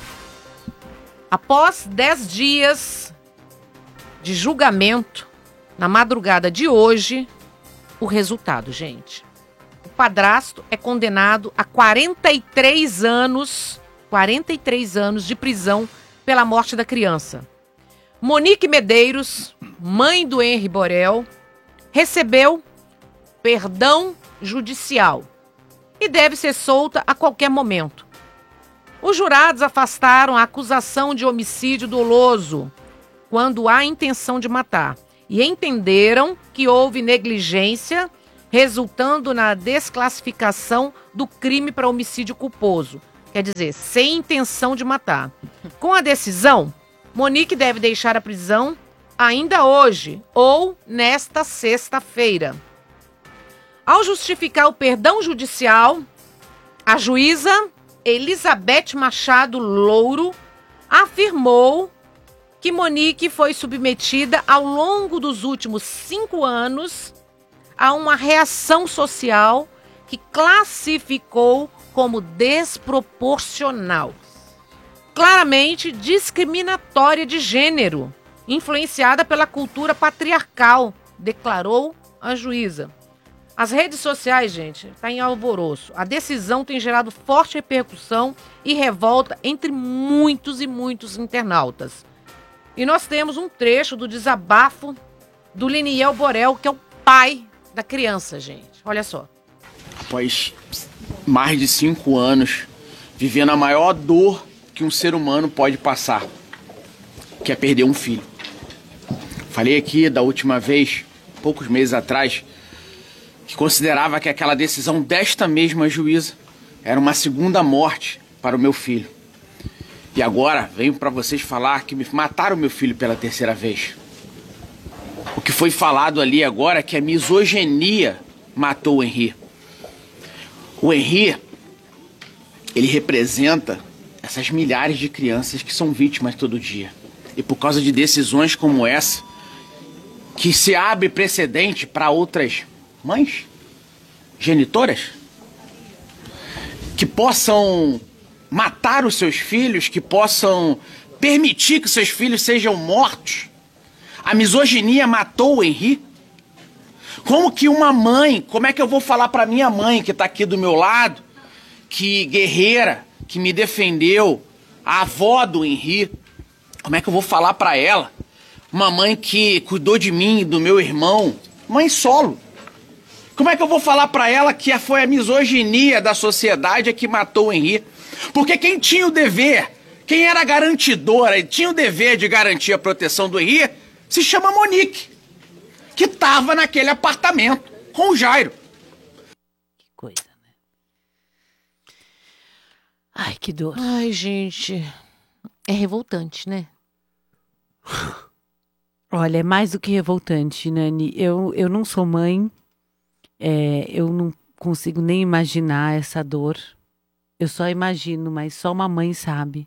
Após 10 dias de julgamento, na madrugada de hoje, o resultado, gente. O padrasto é condenado a 43 anos de prisão pela morte da criança. Monique Medeiros, mãe do Henri Borel, recebeu perdão judicial e deve ser solta a qualquer momento. Os jurados afastaram a acusação de homicídio doloso quando há intenção de matar e entenderam que houve negligência, resultando na desclassificação do crime para homicídio culposo. Quer dizer, sem intenção de matar. Com a decisão, Monique deve deixar a prisão ainda hoje ou nesta sexta-feira. Ao justificar o perdão judicial, a juíza Elizabeth Machado Louro afirmou que Monique foi submetida ao longo dos últimos 5 anos a uma reação social que classificou como desproporcional, claramente discriminatória de gênero, influenciada pela cultura patriarcal, declarou a juíza. As redes sociais, gente, tá em alvoroço. A decisão tem gerado forte repercussão e revolta entre muitos e muitos internautas. E nós temos um trecho do desabafo do Liniel Borel, que é o pai da criança, gente. Olha só. Após mais de 5 anos, vivendo a maior dor que um ser humano pode passar, que é perder um filho. Falei aqui da última vez, poucos meses atrás, que considerava que aquela decisão desta mesma juíza era uma segunda morte para o meu filho. E agora venho para vocês falar que me mataram meu filho pela 3ª vez. O que foi falado ali agora é que a misoginia matou o Henri. O Henri, ele representa essas milhares de crianças que são vítimas todo dia. E por causa de decisões como essa, que se abre precedente para outras mães, genitoras, que possam matar os seus filhos, que possam permitir que seus filhos sejam mortos. A misoginia matou o Henri. Como que uma mãe, como é que eu vou falar para minha mãe que tá aqui do meu lado, que guerreira, que me defendeu, a avó do Henri, como é que eu vou falar para ela? Uma mãe que cuidou de mim e do meu irmão, mãe solo. Como é que eu vou falar para ela que foi a misoginia da sociedade que matou o Henri? Porque quem tinha o dever, quem era garantidora e tinha o dever de garantir a proteção do Henri, se chama Monique, que estava naquele apartamento com o Jairo. Que coisa, né? Ai, que dor. Ai, gente, é revoltante, né? Olha, é mais do que revoltante, Nani. Eu não sou mãe, eu não consigo nem imaginar essa dor. Eu só imagino, mas só uma mãe sabe.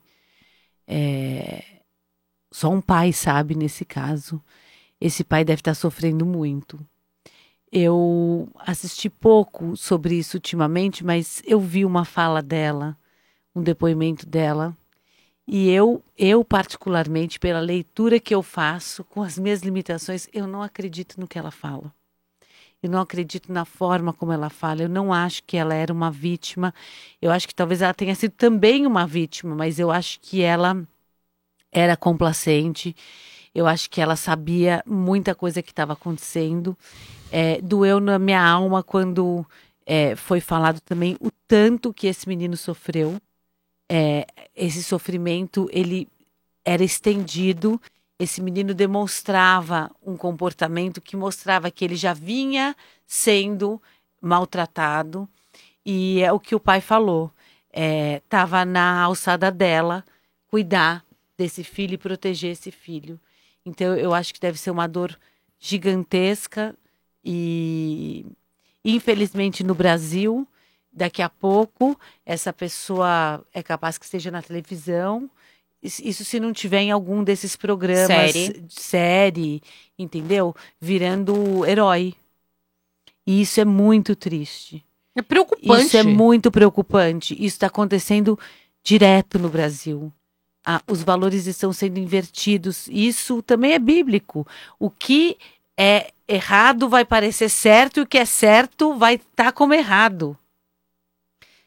Só um pai sabe nesse caso. Esse pai deve estar sofrendo muito. Eu assisti pouco sobre isso ultimamente, mas eu vi uma fala dela, um depoimento dela. E eu particularmente, pela leitura que eu faço, com as minhas limitações, eu não acredito no que ela fala. Eu não acredito na forma como ela fala. Eu não acho que ela era uma vítima. Eu acho que talvez ela tenha sido também uma vítima, mas eu acho que ela era complacente. Eu acho que ela sabia muita coisa que estava acontecendo. Doeu na minha alma quando foi falado também o tanto que esse menino sofreu. Esse sofrimento, ele era estendido. Esse menino demonstrava um comportamento que mostrava que ele já vinha sendo maltratado. E é o que o pai falou. Estava na alçada dela cuidar desse filho e proteger esse filho. Então, eu acho que deve ser uma dor gigantesca e, infelizmente, no Brasil, daqui a pouco, essa pessoa é capaz que esteja na televisão. Isso se não tiver em algum desses programas, série, entendeu? Virando herói. E isso é muito triste. É preocupante. Isso é muito preocupante. Isso está acontecendo direto no Brasil. Os valores estão sendo invertidos. Isso também é bíblico. O que é errado vai parecer certo e o que é certo vai estar como errado.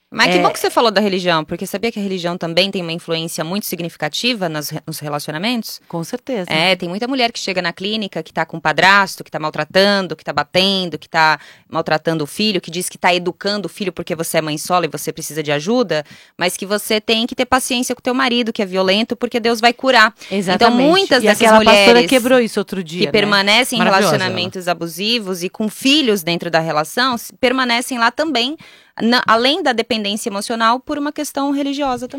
Mas que bom que você falou da religião, porque sabia que a religião também tem uma influência muito significativa nos relacionamentos? Com certeza. Tem muita mulher que chega na clínica, que tá com padrasto, que tá maltratando, que tá batendo, que tá maltratando o filho, que diz que tá educando o filho porque você é mãe solo e você precisa de ajuda, mas que você tem que ter paciência com o teu marido, que é violento, porque Deus vai curar. Exatamente. Então, muitas dessas aquela pastora mulheres quebrou isso outro dia, que permanecem em Maravilhosa relacionamentos abusivos e com filhos dentro da relação, permanecem lá também, além da dependência emocional, por uma questão religiosa também.